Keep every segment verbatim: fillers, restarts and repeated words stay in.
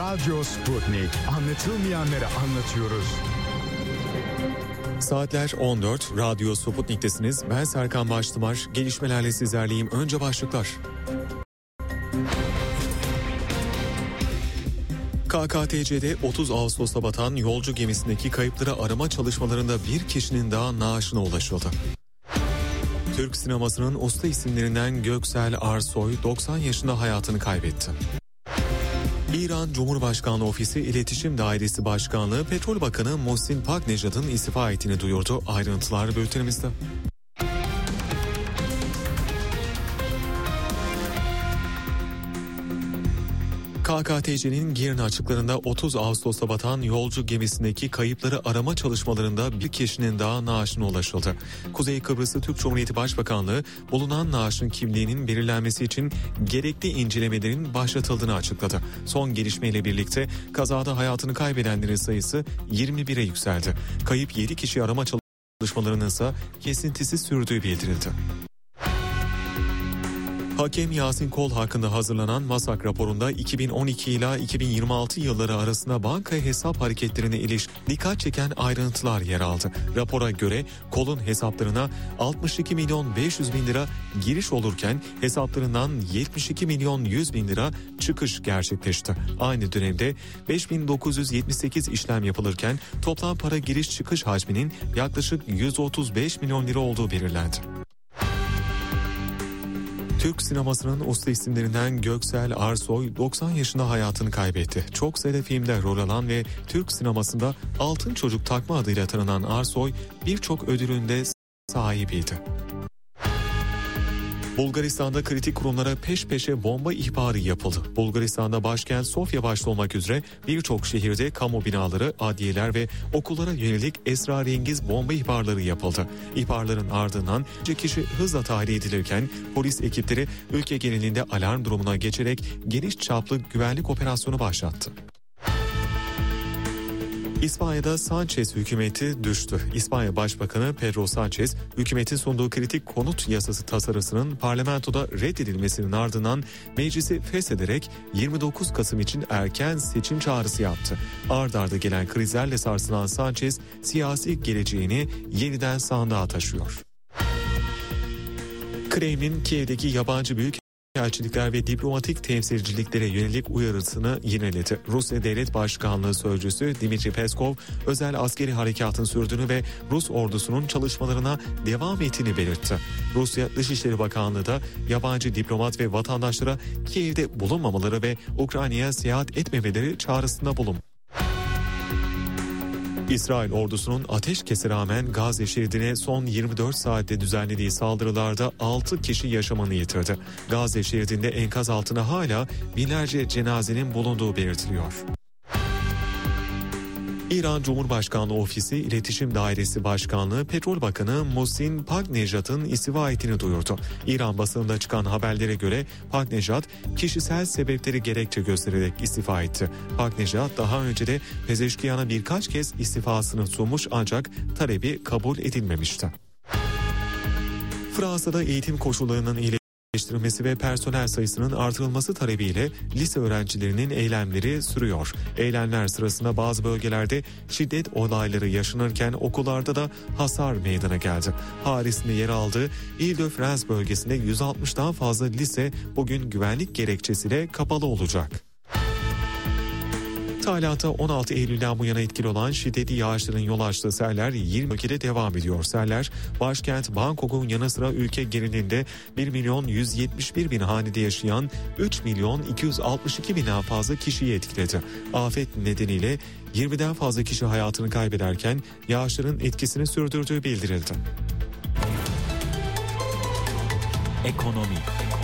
Radyo Sputnik. Anlatılmayanları anlatıyoruz. Saatler on dört, Radyo Sputnik'tesiniz. Ben Serkan Baştımar. Gelişmelerle sizlerleyim. Önce başlıklar. K K T C'de otuz Ağustos'ta batan yolcu gemisindeki kayıpları arama çalışmalarında bir kişinin daha naaşına ulaşıldı. Türk sinemasının usta isimlerinden Göksel Arsoy doksan yaşında hayatını kaybetti. İran Cumhurbaşkanlığı Ofisi İletişim Dairesi Başkanlığı Petrol Bakanı Mohsin Paknejad'ın istifa ettiğini duyurdu. Ayrıntılar bültenimizde. K K T C'nin Girne açıklarında otuz Ağustos'ta batan yolcu gemisindeki kayıpları arama çalışmalarında bir kişinin daha naaşına ulaşıldı. Kuzey Kıbrıs Türk Cumhuriyeti Başbakanlığı bulunan naaşın kimliğinin belirlenmesi için gerekli incelemelerin başlatıldığını açıkladı. Son gelişmeyle birlikte kazada hayatını kaybedenlerin sayısı yirmi bire yükseldi. Kayıp yedi kişi arama çalışmalarının ise kesintisiz sürdüğü bildirildi. Hakem Yasin Kol hakkında hazırlanan MASAK raporunda iki bin on iki ila iki bin yirmi altı yılları arasında banka hesap hareketlerine ilişkin dikkat çeken ayrıntılar yer aldı. Rapora göre Kol'un hesaplarına altmış iki milyon beş yüz bin lira giriş olurken hesaplarından yetmiş iki milyon yüz bin lira çıkış gerçekleşti. Aynı dönemde beş bin dokuz yüz yetmiş sekiz işlem yapılırken toplam para giriş çıkış hacminin yaklaşık yüz otuz beş milyon lira olduğu belirlendi. Türk sinemasının usta isimlerinden Göksel Arsoy doksan yaşında hayatını kaybetti. Çok sayıda filmde rol alan ve Türk sinemasında Altın Çocuk takma adıyla tanınan Arsoy birçok ödülün de sahibiydi. Bulgaristan'da kritik kurumlara peş peşe bomba ihbarı yapıldı. Bulgaristan'da başkent Sofya başta olmak üzere birçok şehirde kamu binaları, adliyeler ve okullara yönelik esrarengiz bomba ihbarları yapıldı. İhbarların ardından kişi hızla tahliye edilirken polis ekipleri ülke genelinde alarm durumuna geçerek geniş çaplı güvenlik operasyonu başlattı. İspanya'da Sanchez hükümeti düştü. İspanya Başbakanı Pedro Sanchez, hükümetin sunduğu kritik konut yasası tasarısının parlamentoda reddedilmesinin ardından meclisi feshederek yirmi dokuz Kasım için erken seçim çağrısı yaptı. Ard arda gelen krizlerle sarsılan Sanchez, siyasi geleceğini yeniden sandığa taşıyor. Kremlin, Kiev'deki yabancı büyük elçilikler ve diplomatik temsilciliklere yönelik uyarısını yineledi. Rusya Devlet Başkanlığı Sözcüsü Dmitri Peskov, özel askeri harekatın sürdüğünü ve Rus ordusunun çalışmalarına devam ettiğini belirtti. Rusya Dışişleri Bakanlığı da yabancı diplomat ve vatandaşlara Kiev'de bulunmamaları ve Ukrayna'ya seyahat etmemeleri çağrısında bulundu. İsrail ordusunun ateşkese rağmen Gazze şeridine son yirmi dört saatte düzenlediği saldırılarda altı kişi yaşamını yitirdi. Gazze şeridinde enkaz altına hala binlerce cenazenin bulunduğu belirtiliyor. İran Cumhurbaşkanlığı Ofisi İletişim Dairesi Başkanlığı Petrol Bakanı Mohsin Paknejad'ın istifa ettiğini duyurdu. İran basınında çıkan haberlere göre Paknejad kişisel sebepleri gerekçe göstererek istifa etti. Paknejad daha önce de Pezeşkiyan'a birkaç kez istifasını sunmuş ancak talebi kabul edilmemişti. Fransa'da eğitim koşullarının iyileştirilmesi ve personel sayısının artırılması talebiyle lise öğrencilerinin eylemleri sürüyor. Eylemler sırasında bazı bölgelerde şiddet olayları yaşanırken okullarda da hasar meydana geldi. Paris'te yer aldığı Île-de-France bölgesinde yüz altmıştan fazla lise bugün güvenlik gerekçesiyle kapalı olacak. Tayland'da on altı Eylül'den bu yana etkili olan şiddetli yağışların yol açtığı seller yirmi ülkede devam ediyor. Seller başkent Bangkok'un yanı sıra ülke genelinde bir milyon yüz yetmiş bir bin hanede yaşayan üç milyon iki yüz altmış iki binden fazla kişiyi etkiledi. Afet nedeniyle yirmiden fazla kişi hayatını kaybederken yağışların etkisini sürdürdüğü bildirildi. Ekonomi.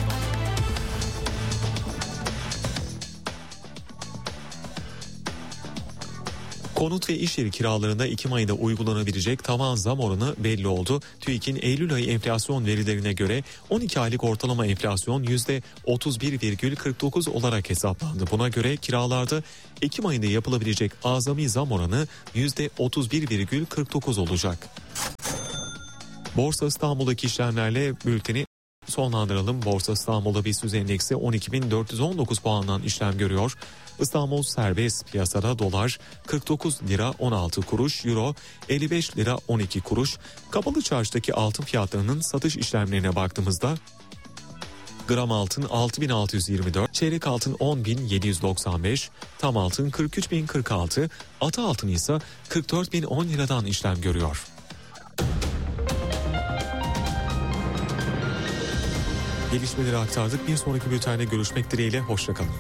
Konut ve iş yeri kiralarında Ekim ayında uygulanabilecek tavan zam oranı belli oldu. TÜİK'in Eylül ayı enflasyon verilerine göre on iki aylık ortalama enflasyon yüzde otuz bir virgül kırk dokuz olarak hesaplandı. Buna göre kiralarda Ekim ayında yapılabilecek azami zam oranı yüzde otuz bir virgül kırk dokuz olacak. Borsa İstanbul'daki işlemlerle bülteni sonlandıralım. Borsa İstanbul'da BIST endeksi on iki bin dört yüz on dokuz puandan işlem görüyor. İstanbul serbest piyasada dolar kırk dokuz lira on altı kuruş, euro elli beş lira on iki kuruş. Kapalı çarşıdaki altın fiyatlarının satış işlemlerine baktığımızda gram altın altı bin altı yüz yirmi dört, çeyrek altın on bin yedi yüz doksan beş, tam altın kırk üç bin kırk altı, ata altın ise kırk dört bin on liradan işlem görüyor. Gelişmeleri aktardık. Bir sonraki bültende görüşmek dileğiyle. Hoşçakalın.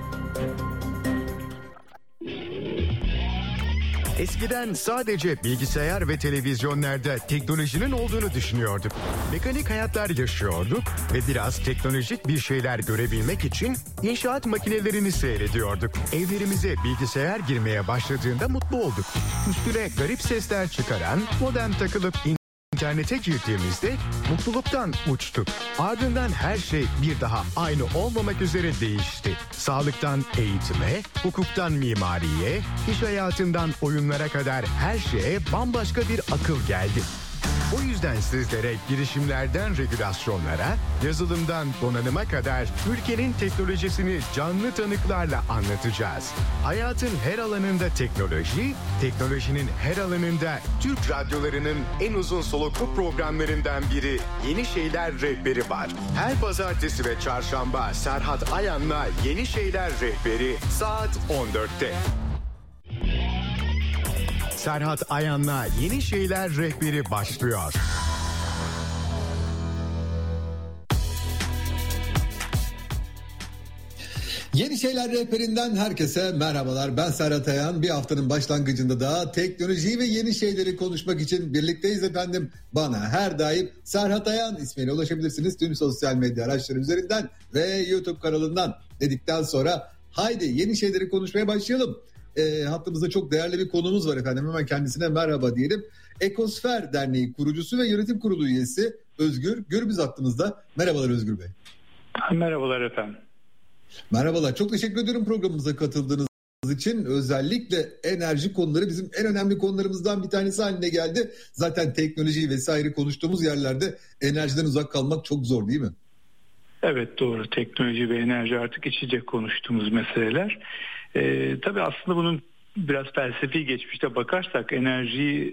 Eskiden sadece bilgisayar ve televizyonlarda teknolojinin olduğunu düşünüyorduk. Mekanik hayatlar yaşıyorduk ve biraz teknolojik bir şeyler görebilmek için inşaat makinelerini seyrediyorduk. Evlerimize bilgisayar girmeye başladığında mutlu olduk. Üstüne garip sesler çıkaran modem takılıp İnternete girdiğimizde mutluluktan uçtuk. Ardından her şey bir daha aynı olmamak üzere değişti. Sağlıktan eğitime, hukuktan mimariye, iş hayatından oyunlara kadar her şeye bambaşka bir akıl geldi. O yüzden sizlere girişimlerden regülasyonlara, yazılımdan donanıma kadar ülkenin teknolojisini canlı tanıklarla anlatacağız. Hayatın her alanında teknoloji, teknolojinin her alanında Türk radyolarının en uzun soluklu programlarından biri Yeni Şeyler Rehberi var. Her pazartesi ve çarşamba Serhat Ayan'la Yeni Şeyler Rehberi saat on dörtte. Serhat Ayan'la Yeni Şeyler Rehberi başlıyor. Yeni Şeyler Rehberinden herkese merhabalar. Ben Serhat Ayan. Bir haftanın başlangıcında da teknolojiyi ve yeni şeyleri konuşmak için birlikteyiz efendim. Bana her daim Serhat Ayan ismiyle ulaşabilirsiniz. Tüm sosyal medya araçları üzerinden ve YouTube kanalından dedikten sonra haydi yeni şeyleri konuşmaya başlayalım. E, hattımızda çok değerli bir konuğumuz var efendim. Hemen kendisine merhaba diyelim. Ekosfer Derneği kurucusu ve yönetim kurulu üyesi Özgür Gürbüz hattımızda. Merhabalar Özgür Bey. Merhabalar efendim. Merhabalar. Çok teşekkür ediyorum programımıza katıldığınız için. Özellikle enerji konuları bizim en önemli konularımızdan bir tanesi haline geldi. Zaten teknolojiyi vesaire konuştuğumuz yerlerde enerjiden uzak kalmak çok zor değil mi? Evet doğru. Teknoloji ve enerji artık iç içe konuştuğumuz meseleler. Ee, tabii aslında bunun biraz felsefi geçmişte bakarsak enerjiyi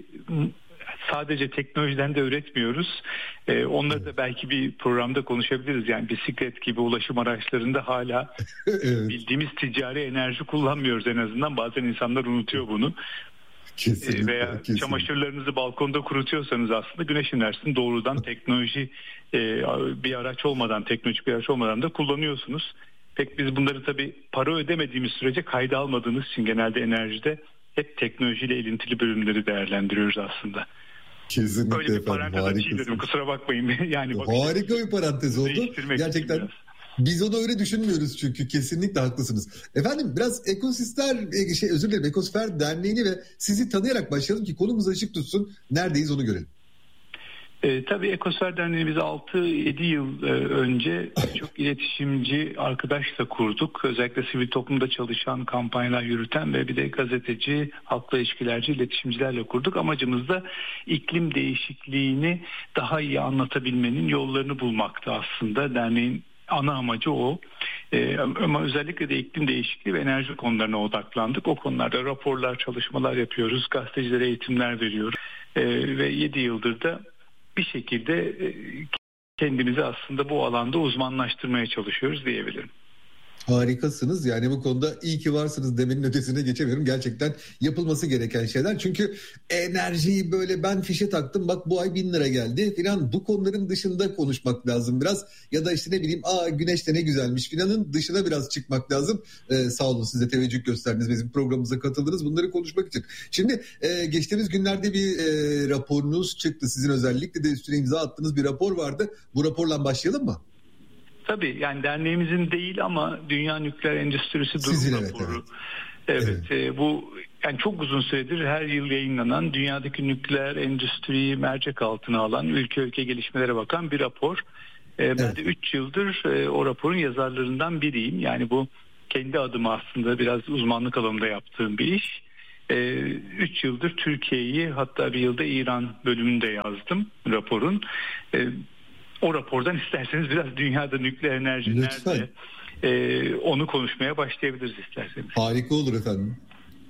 sadece teknolojiden de üretmiyoruz. Ee, onları da belki bir programda konuşabiliriz. Yani bisiklet gibi ulaşım araçlarında hala evet. bildiğimiz ticari enerji kullanmıyoruz en azından. Bazen insanlar unutuyor bunu. Kesinlikle, ee, veya kesinlikle. Çamaşırlarınızı balkonda kurutuyorsanız aslında güneş enerjisini doğrudan teknoloji e, bir araç olmadan, teknolojik bir araç olmadan da kullanıyorsunuz. Pek biz bunları tabii para ödemediğimiz sürece kayda almadığımız için genelde enerjide hep teknolojiyle ilintili bölümleri değerlendiriyoruz aslında. Kesinlikle öyle bir parantez açayım dedim, kusura bakmayın. Yani harika bir parantez oldu. Gerçekten biz onu öyle düşünmüyoruz çünkü kesinlikle haklısınız. Efendim biraz ekosistem, şey, özür dilerim Ekosfer Derneği'ni ve sizi tanıyarak başlayalım ki konumuz açık tutsun. Neredeyiz onu görelim. E, tabii Ekosfer Derneği biz altı yedi yıl e, önce çok iletişimci arkadaşla kurduk. Özellikle sivil toplumda çalışan, kampanyalar yürüten ve bir de gazeteci, halkla ilişkilerci iletişimcilerle kurduk. Amacımız da iklim değişikliğini daha iyi anlatabilmenin yollarını bulmaktı aslında. Derneğin ana amacı o. Ee, ama özellikle de iklim değişikliği ve enerji konularına odaklandık. O konularda raporlar, çalışmalar yapıyoruz. Gazetecilere eğitimler veriyoruz. Ee, ve yedi yıldır da bir şekilde kendimizi aslında bu alanda uzmanlaştırmaya çalışıyoruz diyebilirim. Harikasınız. Yani bu konuda iyi ki varsınız demenin ötesine geçemiyorum. Gerçekten yapılması gereken şeyler. Çünkü enerjiyi böyle ben fişe taktım bak bu ay bin lira geldi filan, bu konuların dışında konuşmak lazım biraz. Ya da işte ne bileyim aa güneş de ne güzelmiş filanın dışına biraz çıkmak lazım. Ee, sağ olun siz de teveccüh gösterdiniz. Bizim programımıza katıldınız bunları konuşmak için. Şimdi e, geçtiğimiz günlerde bir e, raporunuz çıktı. Sizin özellikle de üstüne imza attığınız bir rapor vardı. Bu raporla başlayalım mı? Tabii yani derneğimizin değil ama Dünya Nükleer Endüstrisi Durum Sizin, Raporu. Evet, evet. evet. E, bu yani çok uzun süredir her yıl yayınlanan dünyadaki nükleer endüstriyi mercek altına alan, ülke ülke gelişmelere bakan bir rapor. E, ben evet. de üç yıldır e, o raporun yazarlarından biriyim. Yani bu kendi adıma aslında biraz uzmanlık alanında yaptığım bir iş. üç e, yıldır Türkiye'yi, hatta bir yılda İran bölümünde yazdım raporun. E, o rapordan isterseniz biraz dünyada nükleer enerji Lütfen. nerede e, onu konuşmaya başlayabiliriz isterseniz. Harika olur efendim.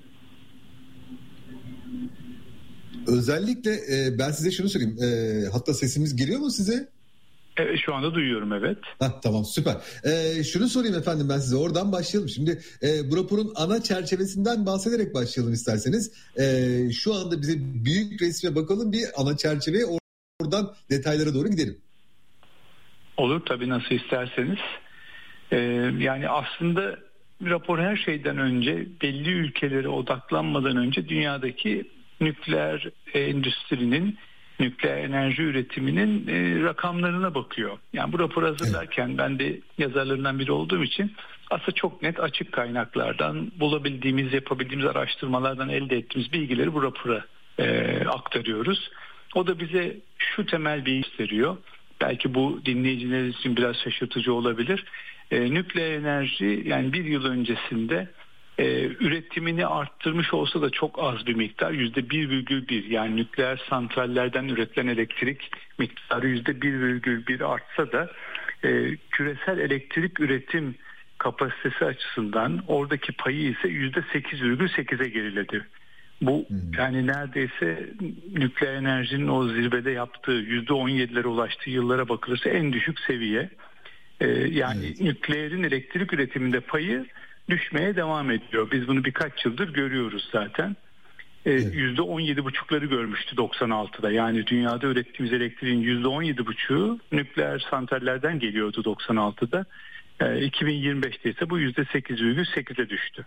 Özellikle e, ben size şunu söyleyeyim. E, hatta sesimiz geliyor mu size? E, şu anda duyuyorum, evet. Heh, tamam, süper. E, şunu sorayım efendim ben size. Oradan başlayalım. Şimdi e, bu raporun ana çerçevesinden bahsederek başlayalım isterseniz. E, şu anda bize büyük resme bakalım, bir ana çerçeveye, oradan detaylara doğru gidelim. Olur tabii, nasıl isterseniz. E, yani aslında rapor her şeyden önce belli ülkelere odaklanmadan önce dünyadaki nükleer endüstrinin, nükleer enerji üretiminin e, rakamlarına bakıyor. Yani bu raporu hazırlarken evet. ben de yazarlarından biri olduğum için aslında çok net açık kaynaklardan bulabildiğimiz, yapabildiğimiz araştırmalardan elde ettiğimiz bilgileri bu rapora e, aktarıyoruz. O da bize şu temel bilgi gösteriyor. Belki bu dinleyiciler için biraz şaşırtıcı olabilir. E, nükleer enerji yani bir yıl öncesinde Ee, üretimini arttırmış olsa da çok az bir miktar, yüzde bir virgül bir, yani nükleer santrallerden üretilen elektrik miktarı yüzde bir virgül bir artsa da e, küresel elektrik üretim kapasitesi açısından oradaki payı ise yüzde sekiz virgül sekize geriledi. Bu hmm. yani neredeyse nükleer enerjinin o zirvede yaptığı yüzde on yedilere ulaştığı yıllara bakılırsa en düşük seviye. Ee, yani evet. nükleerin elektrik üretiminde payı düşmeye devam ediyor. Biz bunu birkaç yıldır görüyoruz zaten. Ee, evet. yüzde on yedi buçukları görmüştü doksan altıda. Yani dünyada ürettiğimiz elektriğin yüzde on yedi buçuğu nükleer santrallerden geliyordu doksan altıda. Ee, iki bin yirmi beşte ise bu yüzde sekiz virgül sekize düştü.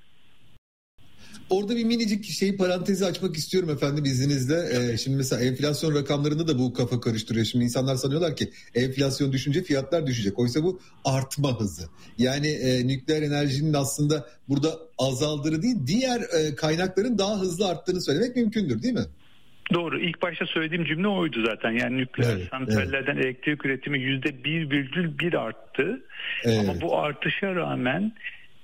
Orada bir minicik şey parantezi açmak istiyorum efendim izninizle. Ee, şimdi mesela enflasyon rakamlarında da bu kafa karıştırıyor. Şimdi insanlar sanıyorlar ki enflasyon düşünce fiyatlar düşecek. Oysa bu artma hızı. Yani e, nükleer enerjinin aslında burada azaldığını değil, diğer e, kaynakların daha hızlı arttığını söylemek mümkündür, değil mi? Doğru. İlk başta söylediğim cümle oydu zaten. Yani nükleer evet, santrallerden evet. elektrik üretimi yüzde bir virgül bir arttı. Evet. Ama bu artışa rağmen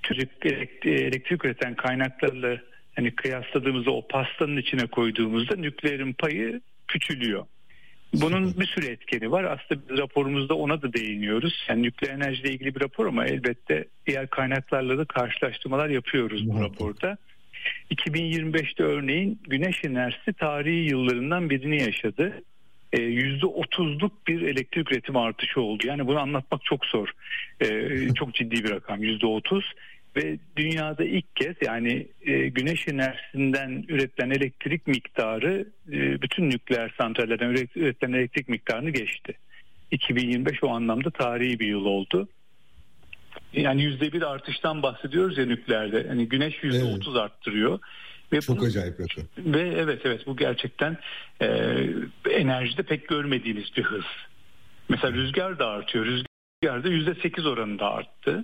elektrik üreten kaynaklarla hani kıyasladığımızda, o pastanın içine koyduğumuzda nükleerin payı küçülüyor. Bunun bir sürü etkeni var. Aslında biz raporumuzda ona da değiniyoruz. Yani nükleer enerjiyle ilgili bir rapor ama elbette diğer kaynaklarla da karşılaştırmalar yapıyoruz bu raporda. iki bin yirmi beşte örneğin güneş enerjisi tarihi yıllarından birini yaşadı. yüzde otuzluk bir elektrik üretimi artışı oldu. Yani bunu anlatmak çok zor. E, çok ciddi bir rakam, yüzde otuz. Ve dünyada ilk kez yani e, güneş enerjisinden üretilen elektrik miktarı e, bütün nükleer santrallerden üretilen elektrik miktarını geçti. iki bin yirmi beş o anlamda tarihi bir yıl oldu. Yani yüzde bir artıştan bahsediyoruz ya nükleerde. Yani güneş yüzde otuz evet. arttırıyor. Ve çok bunu, acayip rakam. Ve evet evet bu gerçekten e, enerjide pek görmediğimiz bir hız. Mesela rüzgar da artıyor. Rüzgar da yüzde sekiz oranında arttı.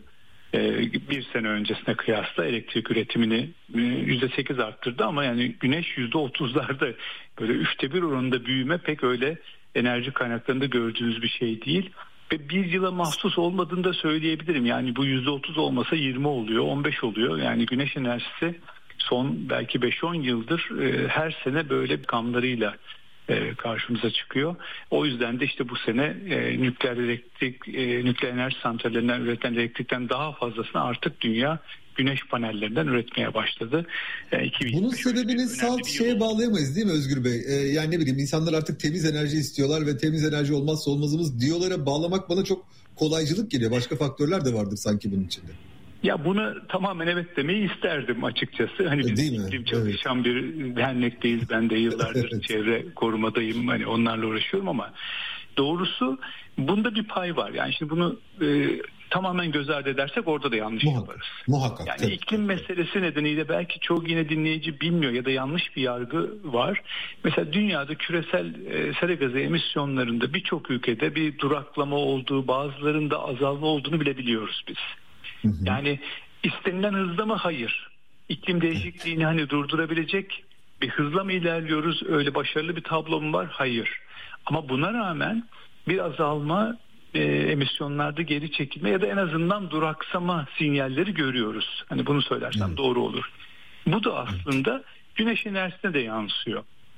Bir sene öncesine kıyasla elektrik üretimini yüzde sekiz arttırdı ama yani güneş yüzde otuzlarda, böyle üçte bir oranında büyüme pek öyle enerji kaynaklarında gördüğünüz bir şey değil. Ve bir yıla mahsus olmadığını da söyleyebilirim. Yani bu yüzde otuz olmasa yirmi oluyor, on beş oluyor. Yani güneş enerjisi son belki beş on yıldır her sene böyle rakamlarıyla karşımıza çıkıyor. O yüzden de işte bu sene e, nükleer elektrik, e, nükleer enerji santrallerinden üretilen elektrikten daha fazlasını artık dünya güneş panellerinden üretmeye başladı. E, Bunun sebebini salt şeye bağlayamayız değil mi Özgür Bey? E, yani ne bileyim, insanlar artık temiz enerji istiyorlar ve temiz enerji olmazsa olmazımız diyorlara bağlamak bana çok kolaycılık geliyor. Başka faktörler de vardır sanki bunun içinde. Ya buna tamamen evet demeyi isterdim açıkçası. Hani biz iklim çalışan evet. bir dernekteyiz. Ben de yıllardır evet. çevre korumadayım. Hani onlarla uğraşıyorum ama doğrusu bunda bir pay var. Yani şimdi bunu e, tamamen göz ardı edersek orada da yanlış muhakkak, yaparız. Muhakkak. Yani tabii, iklim tabii. meselesi nedeniyle belki çoğu yine dinleyici bilmiyor ya da yanlış bir yargı var. Mesela dünyada küresel e, sera gazı emisyonlarında birçok ülkede bir duraklama olduğu, bazılarında azalma olduğunu bile biliyoruz biz. Yani istenilen hızda mı? Hayır. İklim değişikliğini hani durdurabilecek bir hızla mı ilerliyoruz? Öyle başarılı bir tablo mu var? Hayır. Ama buna rağmen bir azalma, e, emisyonlarda geri çekilme ya da en azından duraksama sinyalleri görüyoruz. Hani bunu söylersem evet. doğru olur. Bu da aslında güneş enerjisine de yansıyor.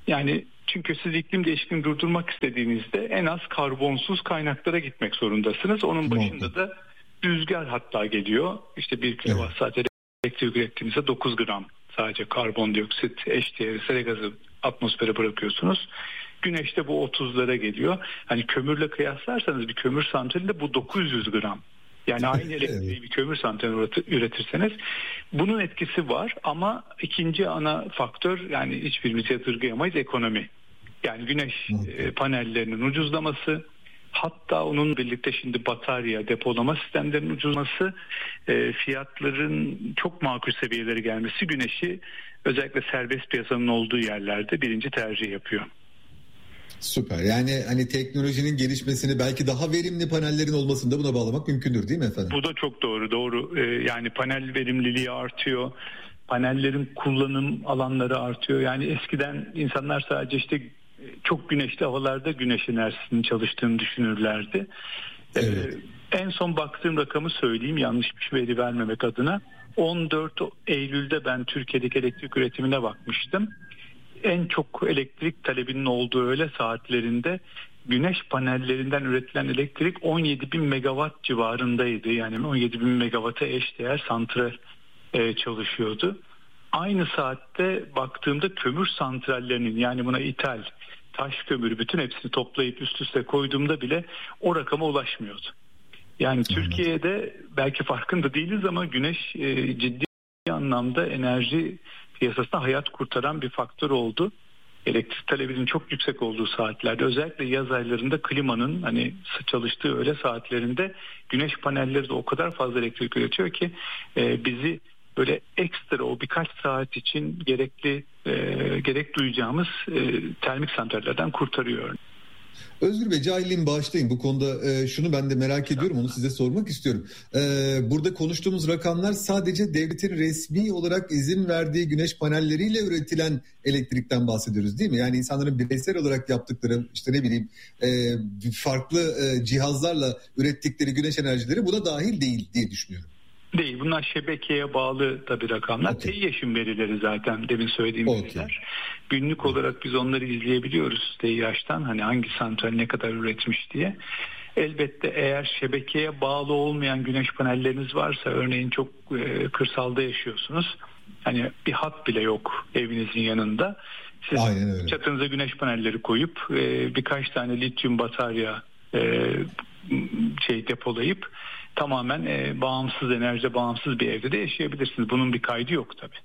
Yani çünkü siz iklim değişikliğini durdurmak istediğinizde en az karbonsuz kaynaklara gitmek zorundasınız. Onun başında da rüzgar hatta geliyor. İşte bir kilowatt saat elektrik ürettiğinizde dokuz gram sadece karbondioksit eşdeğeri sera gazı atmosfere bırakıyorsunuz. Güneşte bu otuzlara geliyor. Hani kömürle kıyaslarsanız bir kömür santralinde bu dokuz yüz gram. Yani aynı elektriği bir kömür santrali üretirseniz bunun etkisi var ama ikinci ana faktör, yani hiçbirimiz yadırgayamayız, ekonomi. Yani güneş e, panellerinin ucuzlaması, hatta onun birlikte şimdi batarya depolama sistemlerinin ucuzlaması, e, fiyatların çok makul seviyelere gelmesi güneşi özellikle serbest piyasanın olduğu yerlerde birinci tercih yapıyor. Süper. Yani hani teknolojinin gelişmesini belki daha verimli panellerin olmasını da buna bağlamak mümkündür değil mi efendim? Bu da çok doğru. Doğru. Ee, yani panel verimliliği artıyor. Panellerin kullanım alanları artıyor. Yani eskiden insanlar sadece işte çok güneşli havalarda güneş enerjisinin çalıştığını düşünürlerdi. Evet. Ee, en son baktığım rakamı söyleyeyim, yanlış bir veri vermemek adına. on dört Eylül'de ben Türkiye'deki elektrik üretimine bakmıştım. En çok elektrik talebinin olduğu öğle saatlerinde güneş panellerinden üretilen elektrik on yedi bin megawatt civarındaydı. Yani on yedi bin megawatta eşdeğer santral e, çalışıyordu. Aynı saatte baktığımda kömür santrallerinin, yani buna ithal, taş kömürü, bütün hepsini toplayıp üst üste koyduğumda bile o rakama ulaşmıyordu. Yani hmm. Türkiye'de belki farkında değiliz ama güneş e, ciddi anlamda enerji piyasasına hayat kurtaran bir faktör oldu. Elektrik talebinin çok yüksek olduğu saatlerde, özellikle yaz aylarında klimanın hani çalıştığı öğle saatlerinde güneş panelleri de o kadar fazla elektrik üretiyor ki e, bizi böyle ekstra o birkaç saat için gerekli e, gerek duyacağımız e, termik santrallerden kurtarıyor. Özgür Bey, cahilliğimi bağışlayın bu konuda, e, şunu ben de merak ediyorum, onu size sormak istiyorum. E, burada konuştuğumuz rakamlar sadece devletin resmi olarak izin verdiği güneş panelleriyle üretilen elektrikten bahsediyoruz değil mi? Yani insanların bireysel olarak yaptıkları, işte ne bileyim e, farklı e, cihazlarla ürettikleri güneş enerjileri buna dahil değil diye düşünüyorum. Değil. Bunlar şebekeye bağlı tabii rakamlar. Okay. TEİAŞ'ın verileri zaten demin söylediğim okay. veriler. Günlük okay. olarak biz onları izleyebiliyoruz TEİAŞ'tan. Hani hangi santral ne kadar üretmiş diye. Elbette eğer şebekeye bağlı olmayan güneş panelleriniz varsa, örneğin çok e, kırsalda yaşıyorsunuz. Hani bir hat bile yok evinizin yanında. Siz çatınıza güneş panelleri koyup e, birkaç tane lityum batarya e, şey depolayıp tamamen e, bağımsız, enerji bağımsız bir evde de yaşayabilirsiniz. Bunun bir kaydı yok tabii.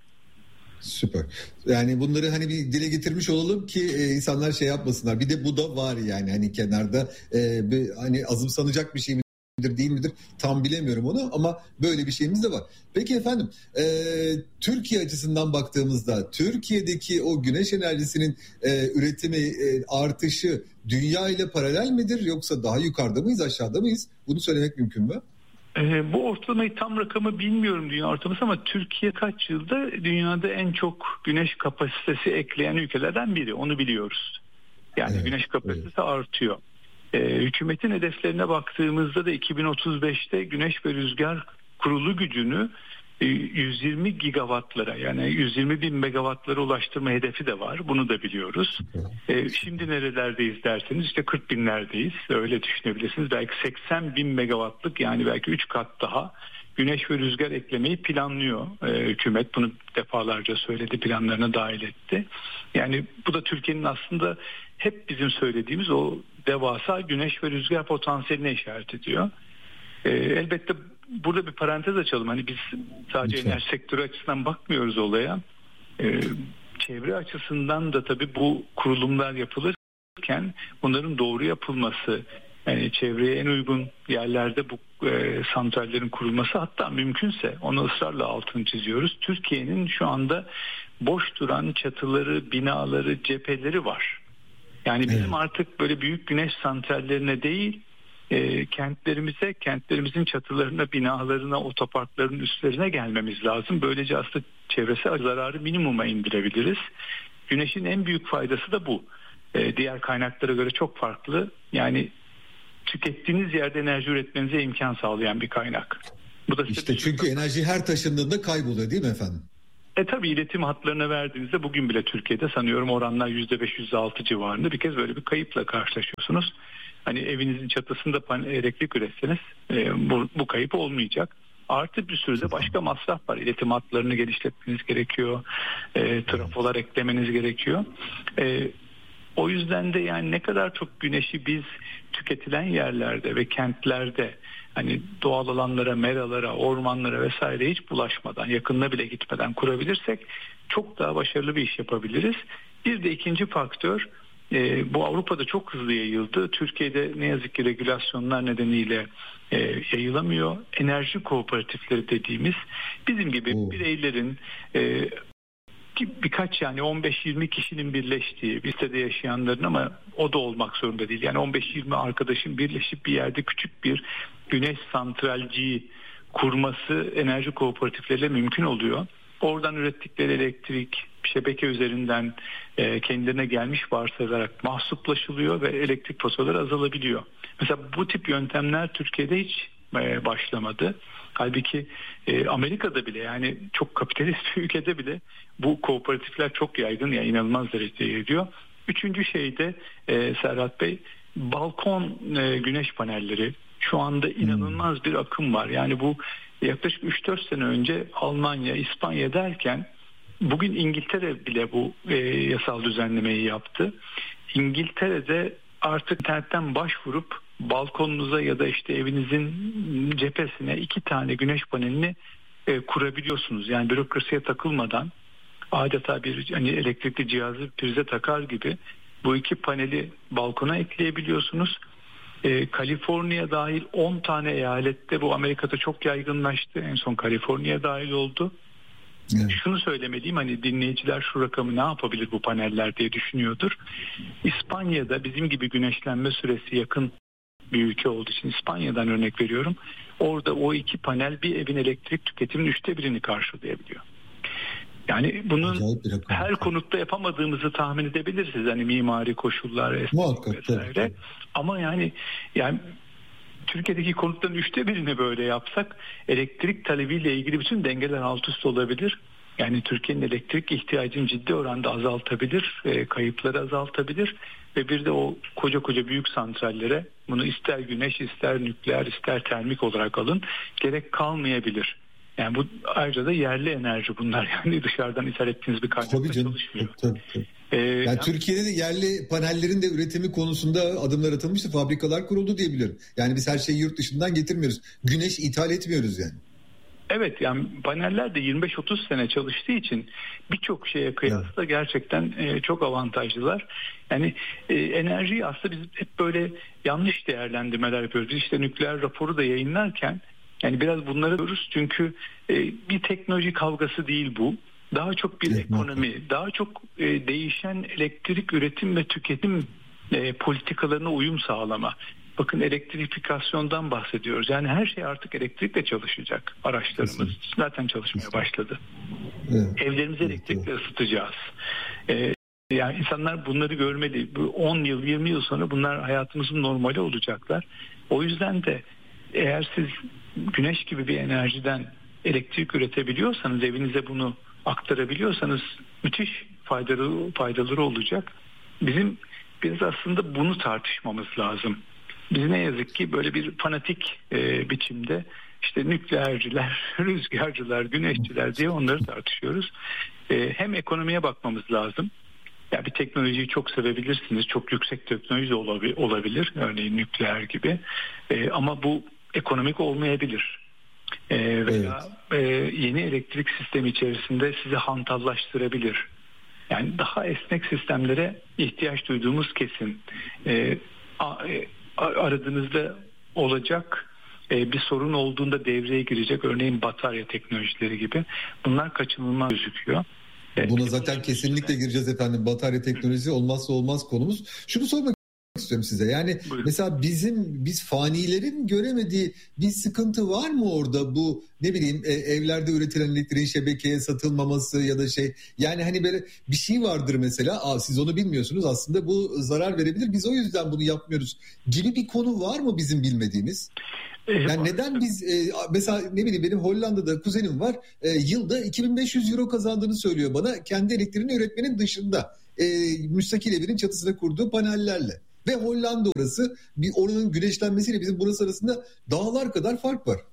Süper. Yani bunları hani bir dile getirmiş olalım ki e, insanlar şey yapmasınlar. Bir de bu da var yani hani kenarda e, bir, hani azımsanacak bir şey midir değil midir tam bilemiyorum onu, ama böyle bir şeyimiz de var. Peki efendim, e, Türkiye açısından baktığımızda Türkiye'deki o güneş enerjisinin e, üretimi, e, artışı dünya ile paralel midir, yoksa daha yukarıda mıyız, aşağıda mıyız? Bunu söylemek mümkün mü? E, bu ortalamayı, tam rakamı bilmiyorum dünya ortalaması, ama Türkiye kaç yılda dünyada en çok güneş kapasitesi ekleyen ülkelerden biri, onu biliyoruz. Yani evet, güneş kapasitesi evet. artıyor. E, hükümetin hedeflerine baktığımızda da iki bin otuz beşte güneş ve rüzgar kurulu gücünü e, yüz yirmi gigawattlara, yani yüz yirmi bin megawattlara ulaştırma hedefi de var. Bunu da biliyoruz. E, şimdi nerelerdeyiz derseniz işte kırk binlerdeyiz. Öyle düşünebilirsiniz. Belki seksen bin megawattlık, yani belki üç kat daha güneş ve rüzgar eklemeyi planlıyor e, hükümet. Bunu defalarca söyledi, planlarına dahil etti. Yani bu da Türkiye'nin aslında hep bizim söylediğimiz o devasa güneş ve rüzgar potansiyeline işaret ediyor. E, elbette burada bir parantez açalım. Hani biz sadece Lütfen. enerji sektörü açısından bakmıyoruz olaya. E, çevre açısından da tabii bu kurulumlar yapılırken bunların doğru yapılması, yani çevreye en uygun yerlerde bu e, santrallerin kurulması, hatta mümkünse onu ısrarla altını çiziyoruz. Türkiye'nin şu anda boş duran çatıları, binaları, cepheleri var. Yani bizim evet. artık böyle büyük güneş santrallerine değil, e, kentlerimize, kentlerimizin çatılarına, binalarına, otoparkların üstlerine gelmemiz lazım. Böylece aslında çevresel zararı minimuma indirebiliriz. Güneşin en büyük faydası da bu. E, diğer kaynaklara göre çok farklı. Yani tükettiğiniz yerde enerji üretmenize imkan sağlayan bir kaynak. Bu da işte çünkü enerji her taşındığında kayboluyor değil mi efendim? E tabii iletim hatlarına verdiğinizde bugün bile Türkiye'de sanıyorum oranlar yüzde beş yüzde altı civarında bir kez böyle bir kayıpla karşılaşıyorsunuz. Hani evinizin çatısında elektrik üretseniz e, bu, bu kayıp olmayacak. Artı bir sürü de başka masraf var. İletim hatlarını genişletmeniz gerekiyor. E, trafolar eklemeniz gerekiyor. E, o yüzden de yani ne kadar çok güneşi biz tüketilen yerlerde ve kentlerde hani doğal alanlara, meralara, ormanlara vesaire hiç bulaşmadan, yakınına bile gitmeden kurabilirsek çok daha başarılı bir iş yapabiliriz. Bir de ikinci faktör, e, bu Avrupa'da çok hızlı yayıldı. Türkiye'de ne yazık ki regülasyonlar nedeniyle e, yayılamıyor. Enerji kooperatifleri dediğimiz bizim gibi hmm. bireylerin e, birkaç yani on beş yirmi kişinin birleştiği, bir sitede yaşayanların ama o da olmak zorunda değil. Yani on beş yirmi arkadaşın birleşip bir yerde küçük bir güneş santralciyi kurması enerji kooperatifleriyle mümkün oluyor. Oradan ürettikleri elektrik şebeke üzerinden e, kendilerine gelmiş varsayılarak mahsuplaşılıyor ve elektrik faturaları azalabiliyor. Mesela bu tip yöntemler Türkiye'de hiç e, başlamadı. Halbuki e, Amerika'da bile yani çok kapitalist bir ülkede bile bu kooperatifler çok yaygın, yani inanılmaz derecede yayılıyor. Üçüncü şey de e, Serhat Bey, balkon e, güneş panelleri. Şu anda inanılmaz bir akım var. Yani bu yaklaşık üç dört sene önce Almanya, İspanya derken bugün İngiltere bile bu e, yasal düzenlemeyi yaptı. İngiltere'de artık internetten başvurup balkonunuza ya da işte evinizin cephesine iki tane güneş panelini e, kurabiliyorsunuz. Yani bürokrasiye takılmadan adeta bir hani elektrikli cihazı prize takar gibi bu iki paneli balkona ekleyebiliyorsunuz. E, Kaliforniya dahil on tane eyalette bu Amerika'da çok yaygınlaştı. En son Kaliforniya dahil oldu. Evet. Şunu söylemeliyim, hani dinleyiciler şu rakamı ne yapabilir bu paneller diye düşünüyordur. İspanya'da bizim gibi güneşlenme süresi yakın bir ülke olduğu için İspanya'dan örnek veriyorum. Orada o iki panel bir evin elektrik tüketiminin üçte birini karşılayabiliyor. Yani bunun her konutta yapamadığımızı tahmin edebilirsiniz. Hani mimari koşullar vesaire. Tabii. Ama yani yani Türkiye'deki konutların üçte birini böyle yapsak elektrik talebiyle ilgili bütün dengeler alt üst olabilir. Yani Türkiye'nin elektrik ihtiyacını ciddi oranda azaltabilir, e, kayıpları azaltabilir ve bir de o koca koca büyük santrallere bunu ister güneş, ister nükleer, ister termik olarak alın, gerek kalmayabilir. Yani bu ayrıca da yerli enerji bunlar, yani dışarıdan ithal ettiğiniz bir kaynakla çalışmıyor. Tabii, tabii. Ee, yani, yani Türkiye'de de yerli panellerin de üretimi konusunda adımlar atılmıştı, fabrikalar kuruldu diye biliyorum. Yani biz her şeyi yurt dışından getirmiyoruz. Güneş ithal etmiyoruz yani. Evet, yani paneller de yirmi beş otuz sene çalıştığı için birçok şeye kıyasla evet. gerçekten e, çok avantajlılar. Yani e, enerjiyi aslında biz hep böyle yanlış değerlendirmeler yapıyoruz. İşte nükleer raporu da yayınlarken yani biraz bunları görürüz çünkü e, bir teknoloji kavgası değil bu. Daha çok bir evet, ekonomi, evet. daha çok e, değişen elektrik üretim ve tüketim e, politikalarına uyum sağlama. Bakın elektrifikasyondan bahsediyoruz. Yani her şey artık elektrikle çalışacak. Araçlarımız Kesinlikle. zaten çalışmaya başladı. Evet. Evlerimizi elektrikle evet. ısıtacağız. Ee, yani insanlar bunları görmeli. Bu on yıl, yirmi yıl sonra bunlar hayatımızın normali olacaklar. O yüzden de eğer siz güneş gibi bir enerjiden elektrik üretebiliyorsanız, evinize bunu aktarabiliyorsanız müthiş faydalı faydaları olacak. Bizim biz aslında bunu tartışmamız lazım. Biz ne yazık ki böyle bir fanatik e, biçimde işte nükleerciler, rüzgarcılar, güneşçiler diye onları tartışıyoruz. E, hem ekonomiye bakmamız lazım. Ya bir teknolojiyi çok sevebilirsiniz. Çok yüksek teknoloji olabilir, olabilir. Örneğin nükleer gibi. E, ama bu ekonomik olmayabilir. E, veya evet. e, yeni elektrik sistemi içerisinde sizi hantallaştırabilir. Yani daha esnek sistemlere ihtiyaç duyduğumuz kesin. E, a, e, aradığınızda olacak bir sorun olduğunda devreye girecek, örneğin batarya teknolojileri gibi, bunlar kaçınılmaz gözüküyor. Buna zaten kesinlikle gireceğiz efendim. Batarya teknolojisi olmazsa olmaz konumuz. Şunu sormak istiyorum size. Yani Buyurun. Mesela bizim biz fanilerin göremediği bir sıkıntı var mı orada, bu ne bileyim evlerde üretilen elektriğin şebekeye satılmaması ya da şey, yani hani böyle bir şey vardır mesela, aa siz onu bilmiyorsunuz aslında bu zarar verebilir, biz o yüzden bunu yapmıyoruz gibi bir konu var mı bizim bilmediğimiz? Yani neden biz e, mesela ne bileyim benim Hollanda'da kuzenim var e, yılda iki bin beş yüz euro kazandığını söylüyor bana kendi elektriğini üretmenin dışında e, müstakil evinin çatısına kurduğu panellerle ve Hollanda orası bir oranın güneşlenmesiyle bizim burası arasında dağlar kadar fark var.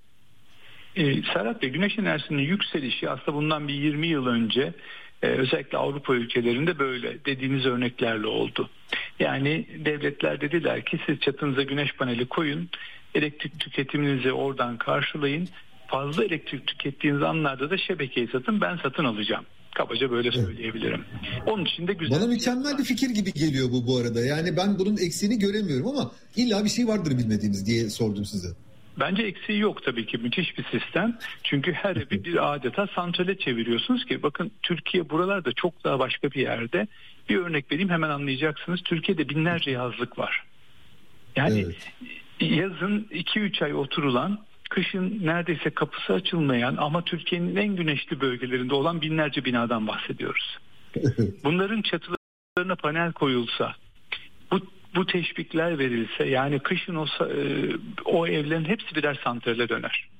Ee, Serhat Bey, güneş enerjisinin yükselişi aslında bundan bir yirmi yıl önce e, özellikle Avrupa ülkelerinde böyle dediğiniz örneklerle oldu. Yani devletler dediler ki siz çatınıza güneş paneli koyun, elektrik tüketiminizi oradan karşılayın. Fazla elektrik tükettiğiniz anlarda da şebekeyi satın, ben satın alacağım. Kabaca böyle söyleyebilirim. Onun için de güzel. Bana mükemmel bir fikir gibi geliyor bu bu arada. Yani ben bunun eksiğini göremiyorum ama illa bir şey vardır bilmediğimiz diye sordum size. Bence eksiği yok tabii ki, müthiş bir sistem. Çünkü her evi bir adeta santrale çeviriyorsunuz ki bakın Türkiye buralarda çok daha başka bir yerde. Bir örnek vereyim hemen anlayacaksınız. Türkiye'de binlerce yazlık var. Yani evet. Yazın iki üç ay oturulan, kışın neredeyse kapısı açılmayan ama Türkiye'nin en güneşli bölgelerinde olan binlerce binadan bahsediyoruz. Bunların çatılarına panel koyulsa, bu bu teşvikler verilse, yani kışın olsa e, o evlerin hepsi birer santrale döner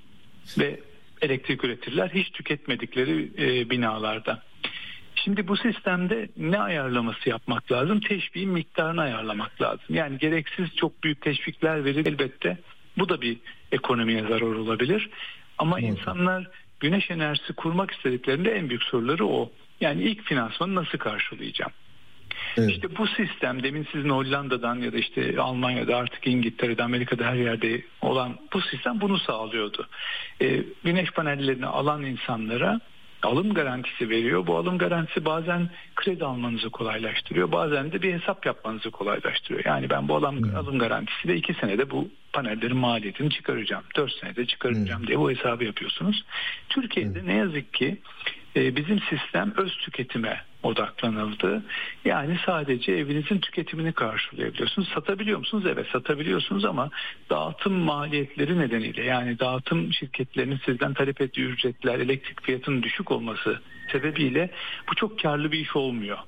ve elektrik üretirler hiç tüketmedikleri e, binalarda. Şimdi bu sistemde ne ayarlaması yapmak lazım? Teşviğin miktarını ayarlamak lazım. Yani gereksiz çok büyük teşvikler verir elbette. Bu da bir ekonomiye zarar olabilir. Ama evet. insanlar güneş enerjisi kurmak istediklerinde en büyük soruları o. Yani ilk finansmanı nasıl karşılayacağım? Evet. İşte bu sistem, demin sizin Hollanda'dan ya da işte Almanya'da, artık İngiltere'de, Amerika'da her yerde olan bu sistem bunu sağlıyordu. Ee, güneş panellerini alan insanlara alım garantisi veriyor. Bu alım garantisi bazen kredi almanızı kolaylaştırıyor. Bazen de bir hesap yapmanızı kolaylaştırıyor. Yani ben bu alım, hmm. alım garantisiyle iki senede bu panellerin maliyetini çıkaracağım. Dört senede çıkaracağım hmm. diye bu hesabı yapıyorsunuz. Türkiye'de hmm. ne yazık ki e, bizim sistem öz tüketime odaklanıldı. Yani sadece evinizin tüketimini karşılayabiliyorsunuz. Satabiliyor musunuz? Evet, satabiliyorsunuz ama dağıtım maliyetleri nedeniyle, yani dağıtım şirketlerinin sizden talep ettiği ücretler, elektrik fiyatının düşük olması sebebiyle bu çok karlı bir iş olmuyor.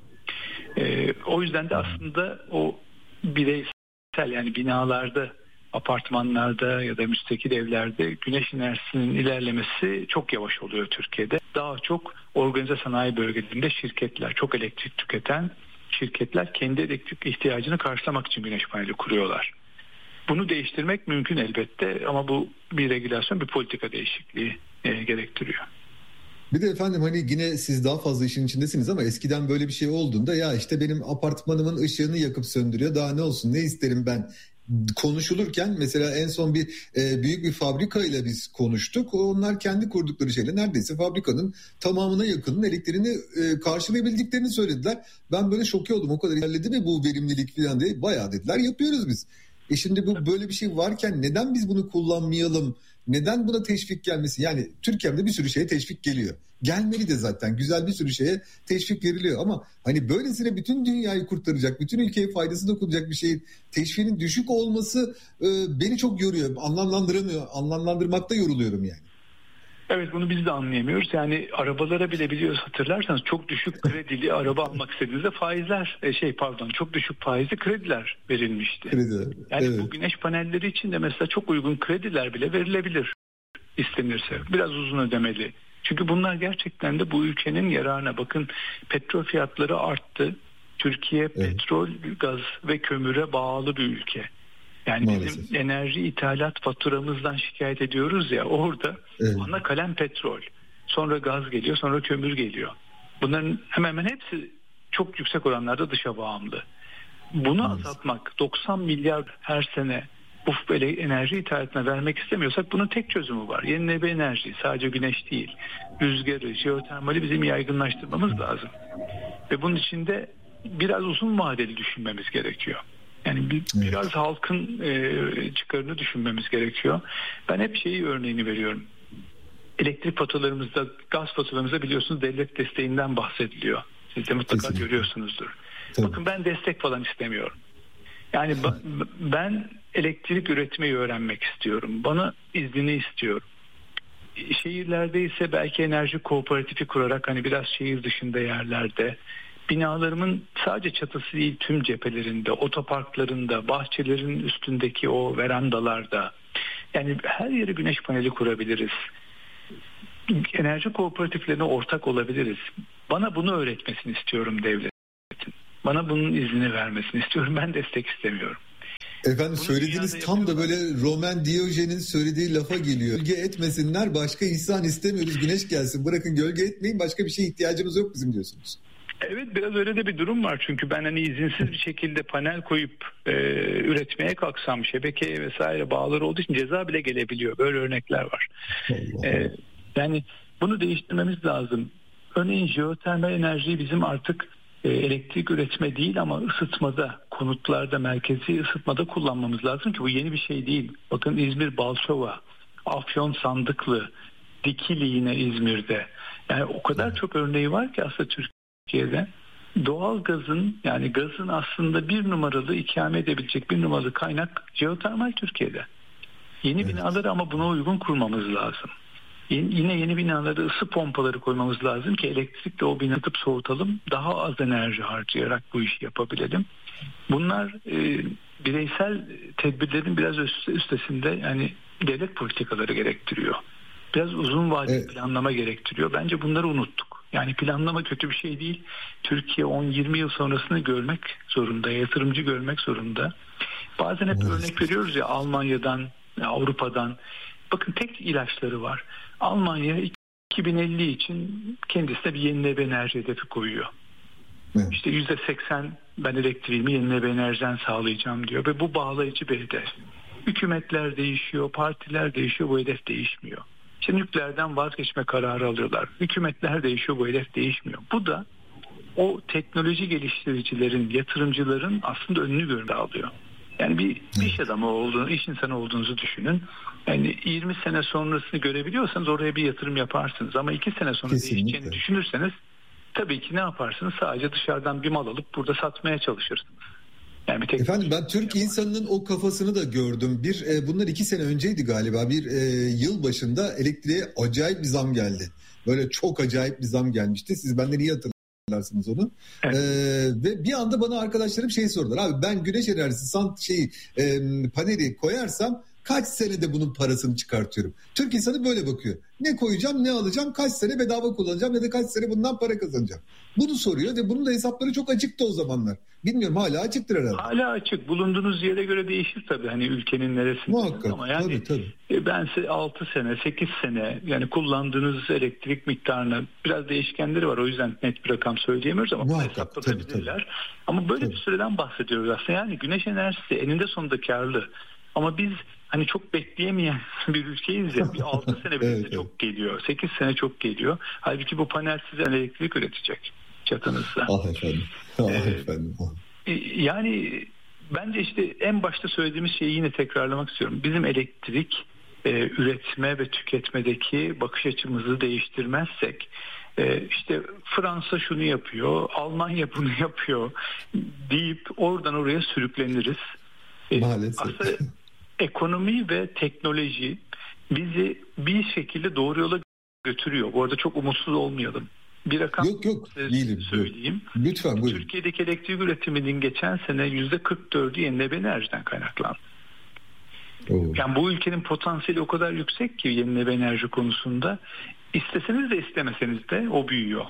Ee, o yüzden de aslında o bireysel, yani binalarda, apartmanlarda ya da müstakil evlerde güneş enerjisinin ilerlemesi çok yavaş oluyor Türkiye'de. Daha çok organize sanayi bölgelerinde şirketler, çok elektrik tüketen şirketler kendi elektrik ihtiyacını karşılamak için güneş paneli kuruyorlar. Bunu değiştirmek mümkün elbette ama bu bir regülasyon, bir politika değişikliği e, gerektiriyor. Bir de efendim hani yine siz daha fazla işin içindesiniz ama eskiden böyle bir şey olduğunda ya işte benim apartmanımın ışığını yakıp söndürüyor, daha ne olsun, ne isterim ben konuşulurken mesela en son bir e, büyük bir fabrikayla biz konuştuk. Onlar kendi kurdukları şeyle neredeyse fabrikanın tamamına yakının elektriğini e, karşılayabildiklerini söylediler. Ben böyle şok oldum. O kadar ilerledi mi bu verimlilik falan diye. Bayağı dediler, yapıyoruz biz. E şimdi bu böyle bir şey varken neden biz bunu kullanmayalım? Neden buna teşvik gelmesi? Yani Türkiye'de bir sürü şeye teşvik geliyor. Gelmeli de zaten. Güzel bir sürü şeye teşvik veriliyor ama hani böylesine bütün dünyayı kurtaracak, bütün ülkeye faydası dokunacak bir şeyin teşviğinin düşük olması e, beni çok yoruyor. Anlamlandıramıyor. Anlamlandırmakta yoruluyorum yani. Evet, bunu biz de anlayamıyoruz. Yani arabalara bile biliyoruz, hatırlarsanız çok düşük kredili araba almak istediğinizde faizler şey pardon çok düşük faizli krediler verilmişti. Krediler. Yani evet. Bu güneş panelleri için de mesela çok uygun krediler bile verilebilir istenirse. Biraz uzun ödemeli. Çünkü bunlar gerçekten de bu ülkenin yararına. Bakın, petrol fiyatları arttı. Türkiye evet. petrol, gaz ve kömüre bağlı bir ülke. Yani maalesef. Bizim enerji ithalat faturamızdan şikayet ediyoruz ya, orada evet. ana kalem petrol. Sonra gaz geliyor, sonra kömür geliyor. Bunların hemen hemen hepsi çok yüksek oranlarda dışa bağımlı. Bunu maalesef. azaltmak, doksan milyar her sene bu böyle enerji ithalatına vermek istemiyorsak bunun tek çözümü var. Yenilenebilir enerji, sadece güneş değil. Rüzgarı, jeotermali bizim yaygınlaştırmamız lazım. Ve bunun için de biraz uzun vadeli düşünmemiz gerekiyor. Yani bir, evet. biraz halkın e, çıkarını düşünmemiz gerekiyor. Ben hep şeyi örneğini veriyorum. Elektrik faturalarımızda, gaz faturalarımızda biliyorsunuz devlet desteğinden bahsediliyor. Siz de mutlaka Kesinlikle. görüyorsunuzdur. Tabii. Bakın, ben destek falan istemiyorum. Yani ba- ben elektrik üretmeyi öğrenmek istiyorum. Bana iznini istiyorum. Şehirlerde ise belki enerji kooperatifi kurarak, hani biraz şehir dışında yerlerde, binalarımın sadece çatısı değil tüm cephelerinde, otoparklarında, bahçelerin üstündeki o verandalarda, Yani her yere güneş paneli kurabiliriz. Enerji kooperatiflerine ortak olabiliriz. Bana bunu öğretmesini istiyorum devletin. Bana bunun iznini vermesini istiyorum. Ben destek istemiyorum. Efendim Bunu söylediğiniz tam da böyle Roman Diyojen'in söylediği lafa geliyor. Gölge etmesinler, başka ihsan istemiyoruz, güneş gelsin. Bırakın gölge etmeyin, başka bir şeye ihtiyacımız yok bizim diyorsunuz. Evet, biraz öyle de bir durum var. Çünkü ben hani izinsiz bir şekilde panel koyup e, üretmeye kalksam şebekeye vesaire bağları olduğu için ceza bile gelebiliyor. Böyle örnekler var. E, yani bunu değiştirmemiz lazım. Örneğin jeotermal enerjiyi bizim artık e, elektrik üretme değil ama ısıtmada, konutlarda, merkezi ısıtmada kullanmamız lazım ki bu yeni bir şey değil. Bakın İzmir Balçova, Afyon Sandıklı, Dikili yine İzmir'de. Yani o kadar çok örneği var ki aslında Türkiye'de. Doğal gazın, yani gazın aslında bir numaralı ikame edebilecek bir numaralı kaynak jeotermal Türkiye'de. Yeni evet. binaları ama buna uygun kurmamız lazım. Yine yeni binalara ısı pompaları koymamız lazım ki elektrikle o binayı ısıtıp soğutalım. Daha az enerji harcayarak bu işi yapabilelim. Bunlar e, bireysel tedbirlerin biraz üstesinde, yani devlet politikaları gerektiriyor. Biraz uzun vadeli evet. planlama gerektiriyor. Bence bunları unuttuk. Yani planlama kötü bir şey değil. Türkiye on yirmi yıl sonrasını görmek zorunda, yatırımcı görmek zorunda. Bazen hep evet. örnek veriyoruz ya Almanya'dan, Avrupa'dan. Bakın tek ilaçları var. Almanya iki bin elli için kendisine bir yenilenebilir enerji hedefi koyuyor. Evet. İşte yüzde seksen ben elektriğimi yenilenebilir enerjiden sağlayacağım diyor ve bu bağlayıcı bir hedef. Hükümetler değişiyor, partiler değişiyor, bu hedef değişmiyor. İşte nükleerden vazgeçme kararı alıyorlar. Hükümetler değişiyor, bu hedef değişmiyor. Bu da o teknoloji geliştiricilerin, yatırımcıların aslında önünü görmeye alıyor. Yani bir iş adamı olduğunu, iş insanı olduğunuzu düşünün. Yani yirmi sene sonrasını görebiliyorsanız oraya bir yatırım yaparsınız. Ama iki sene sonra Kesinlikle. değişeceğini düşünürseniz tabii ki ne yaparsınız? Sadece dışarıdan bir mal alıp burada satmaya çalışırsınız. Yani bir Efendim ben Türk insanının o kafasını da gördüm. Bir e, bunlar iki sene önceydi galiba. Bir e, yıl başında elektriğe acayip bir zam geldi. Böyle çok acayip bir zam gelmişti. Siz benden iyi hatırlarsınız onu. Evet. Ee, ve bir anda bana arkadaşlarım şey sordular. Abi ben güneş enerjisi sant şeyi e, paneli koyarsam kaç senede bunun parasını çıkartıyorum? Türk insanı böyle bakıyor. Ne koyacağım, ne alacağım, kaç sene bedava kullanacağım ya da kaç sene bundan para kazanacağım. Bunu soruyor ve bunun da hesapları çok açıktı o zamanlar. Bilmiyorum, hala açıktır herhalde. Hala açık. Bulunduğunuz yere göre değişir tabii. Hani ülkenin neresinde. Muhakkak. Ama yani tabii, tabii. ben size altı sene, sekiz sene yani kullandığınız elektrik miktarına biraz değişkenleri var. O yüzden net bir rakam söyleyemiyoruz ama bunu hesaplatabilirler. Ama böyle tabii. bir süreden bahsediyoruz aslında. Yani güneş enerjisi eninde sonunda karlı. Ama biz hani çok bekleyemeyen bir ülkeyiz ya. Bir altı sene bize evet, çok evet. geliyor. sekiz sene çok geliyor. Halbuki bu panel size elektrik üretecek çatınızda. Ah efendim. Ah ee, efendim. Yani bence işte en başta söylediğimiz şeyi yine tekrarlamak istiyorum. Bizim elektrik e, üretme ve tüketmedeki bakış açımızı değiştirmezsek e, işte Fransa şunu yapıyor, Almanya bunu yapıyor deyip oradan oraya sürükleniriz. E, Maalesef. Aslında ekonomi ve teknoloji bizi bir şekilde doğru yola götürüyor. Bu arada çok umutsuz olmayalım. Bir rakam yok, yok, değilim, söyleyeyim. Yok. Lütfen buyurun. Türkiye'deki elektrik üretiminin geçen sene yüzde kırk dördü yenilenebilir enerjiden kaynaklandı. Oo. Yani bu ülkenin potansiyeli o kadar yüksek ki yenilenebilir enerji konusunda isteseniz de istemeseniz de o büyüyor.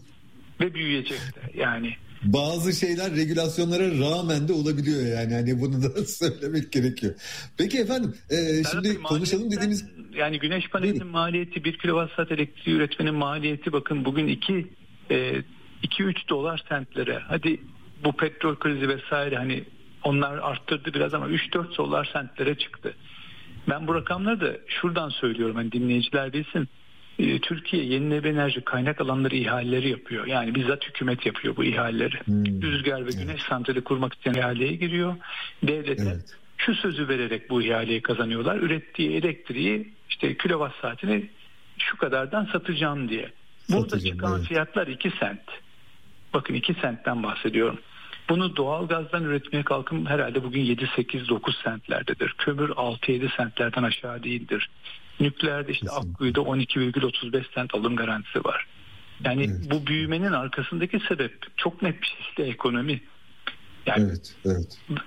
Ve büyüyecek de yani. Bazı şeyler regülasyonlara rağmen de olabiliyor yani. Hani bunu da söylemek gerekiyor. Peki efendim e, şimdi konuşalım dediğimiz... Yani güneş panelinin maliyeti, bir kilowatt saat elektriği üretmenin maliyeti bakın bugün iki üç dolar sentlere. Hadi bu petrol krizi vesaire hani onlar arttırdı biraz ama üç dört dolar sentlere çıktı. Ben bu rakamları da şuradan söylüyorum hani dinleyiciler bilsin. Türkiye yenilenebilir enerji kaynak alanları ihaleleri yapıyor. Yani bizzat hükümet yapıyor bu ihaleleri. Hmm. Rüzgar ve güneş evet. santrali kurmak isteyen ihaleye giriyor. Devlete evet. şu sözü vererek bu ihaleyi kazanıyorlar. Ürettiği elektriği işte kilowatt saatini şu kadardan satacağım diye. Burada satacağım, çıkan evet. fiyatlar iki sent. Bakın iki sentten bahsediyorum. Bunu doğalgazdan üretmeye kalkın herhalde bugün yedi sekiz dokuz sentlerdedir. Kömür altı yedi sentlerden aşağı değildir. Nükleerde işte Akkuyu'da on iki virgül otuz beş sent alım garantisi var. Yani evet. bu büyümenin arkasındaki sebep çok net bir şekilde ekonomi. Yani evet, evet.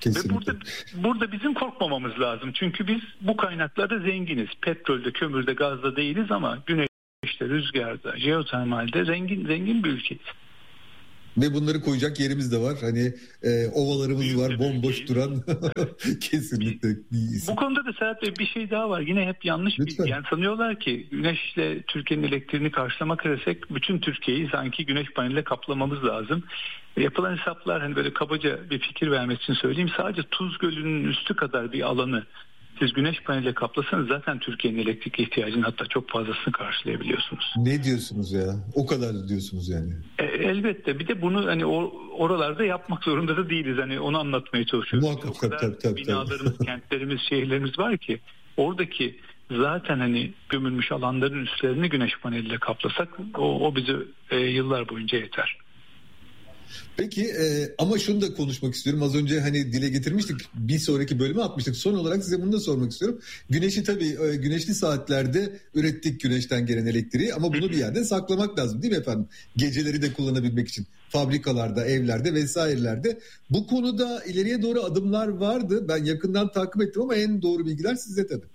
Kesinlikle. Ve burada burada bizim korkmamamız lazım. Çünkü biz bu kaynaklarda zenginiz. Petrolde, kömürde, gazda değiliz ama güneşte, rüzgarda, jeotermalde zengin zengin bir ülkeyiz. Ve bunları koyacak yerimiz de var. Hani e, ovalarımız Büyük var, bomboş şey. duran. Kesinlikle. Bu konuda da Serhat Bey bir şey daha var. Yine hep yanlış Lütfen. bir. Yani sanıyorlar ki güneşle Türkiye'nin elektriğini karşılamak desek bütün Türkiye'yi sanki güneş paneliyle kaplamamız lazım. Yapılan hesaplar hani böyle kabaca bir fikir vermek için söyleyeyim. Sadece Tuz Gölü'nün üstü kadar bir alanı siz güneş paneliyle kaplasanız zaten Türkiye'nin elektrik ihtiyacının hatta çok fazlasını karşılayabiliyorsunuz. Ne diyorsunuz ya? O kadar diyorsunuz yani. E, elbette. Bir de bunu hani o, oralarda yapmak zorunda da değiliz. Hani onu anlatmaya çalışıyoruz. Muhakkak, o kadar tabii, tabii, binalarımız, tabii. kentlerimiz, şehirlerimiz var ki oradaki zaten hani gömülmüş alanların üstlerini güneş paneliyle kaplasak o, o bize e, yıllar boyunca yeter. Peki e, ama şunu da konuşmak istiyorum. Az önce hani dile getirmiştik. Bir sonraki bölüme atmıştık. Son olarak size bunu da sormak istiyorum. Güneşi tabii e, güneşli saatlerde ürettik güneşten gelen elektriği ama bunu bir yerde saklamak lazım değil mi efendim? Geceleri de kullanabilmek için. Fabrikalarda, evlerde vesairelerde. Bu konuda ileriye doğru adımlar vardı. Ben yakından takip ettim ama en doğru bilgiler sizde tabii.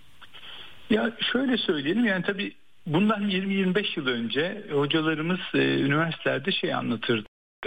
Ya şöyle söyleyelim yani tabii bundan yirmi yirmi beş yıl önce hocalarımız e, üniversitelerde şey anlatırdı.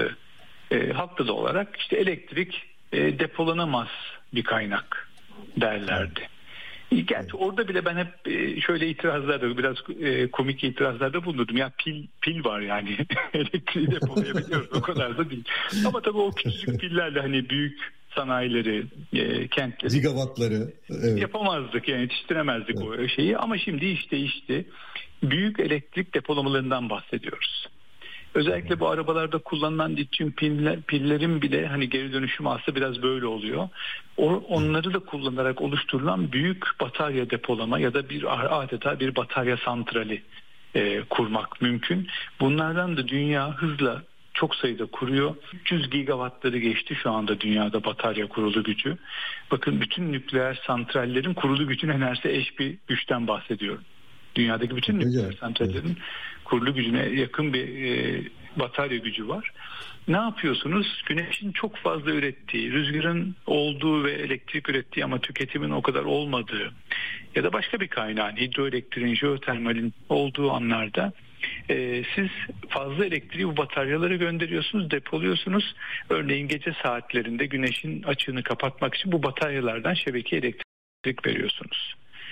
E, haklı da olarak işte elektrik e, depolanamaz bir kaynak derlerdi. Gerçi orada bile ben hep e, şöyle itirazlarda biraz e, komik itirazlarda bulundum. Ya pil pil var yani elektriği depolayabiliyoruz o kadar da değil. Ama tabii o küçücük pillerle hani büyük sanayileri, e, kentleri gigawattları evet. yapamazdık yani yetiştiremezdik evet. o şeyi ama şimdi iş değişti. Büyük elektrik depolamalarından bahsediyoruz. Özellikle bu arabalarda kullanılan lityum piller, pillerin bile hani geri dönüşümü aslında biraz böyle oluyor. O, onları da kullanarak oluşturulan büyük batarya depolama ya da bir adeta bir batarya santrali e, kurmak mümkün. Bunlardan da dünya hızla çok sayıda kuruyor. üç yüz gigawattları geçti şu anda dünyada batarya kurulu gücü. Bakın bütün nükleer santrallerin kurulu gücüne neredeyse eş bir güçten bahsediyorum. Dünyadaki bütün nükleer santrallerin kurulu gücüne yakın bir e, batarya gücü var. Ne yapıyorsunuz? Güneşin çok fazla ürettiği, rüzgarın olduğu ve elektrik ürettiği ama tüketimin o kadar olmadığı ya da başka bir kaynağın, hidroelektriğin, jeotermalin olduğu anlarda e, siz fazla elektriği bu bataryalara gönderiyorsunuz, depoluyorsunuz. Örneğin gece saatlerinde güneşin açığını kapatmak için bu bataryalardan şebekeye elektrik veriyorsunuz.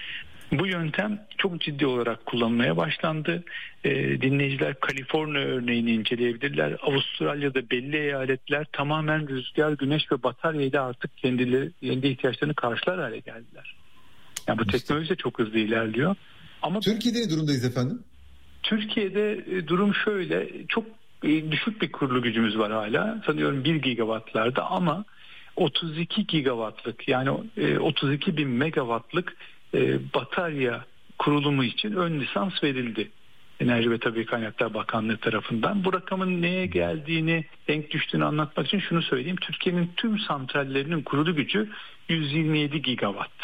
Bu yöntem çok ciddi olarak kullanılmaya başlandı. Ee, dinleyiciler Kaliforniya örneğini inceleyebilirler. Avustralya'da belli eyaletler tamamen rüzgar, güneş ve bataryayla artık kendileri kendi ihtiyaçlarını karşılar hale geldiler. Yani bu teknoloji de çok hızlı ilerliyor. Ama Türkiye'de ne durumdayız efendim? Türkiye'de durum şöyle, çok düşük bir kurulu gücümüz var hala. Sanıyorum bir gigawattlarda ama otuz iki gigawattlık yani otuz iki bin megawattlık batarya kurulumu için ön lisans verildi. Enerji ve Tabii Kaynaklar Bakanlığı tarafından. Bu rakamın neye geldiğini, denk düştüğünü anlatmak için şunu söyleyeyim. Türkiye'nin tüm santrallerinin kurulu gücü yüz yirmi yedi gigawatt.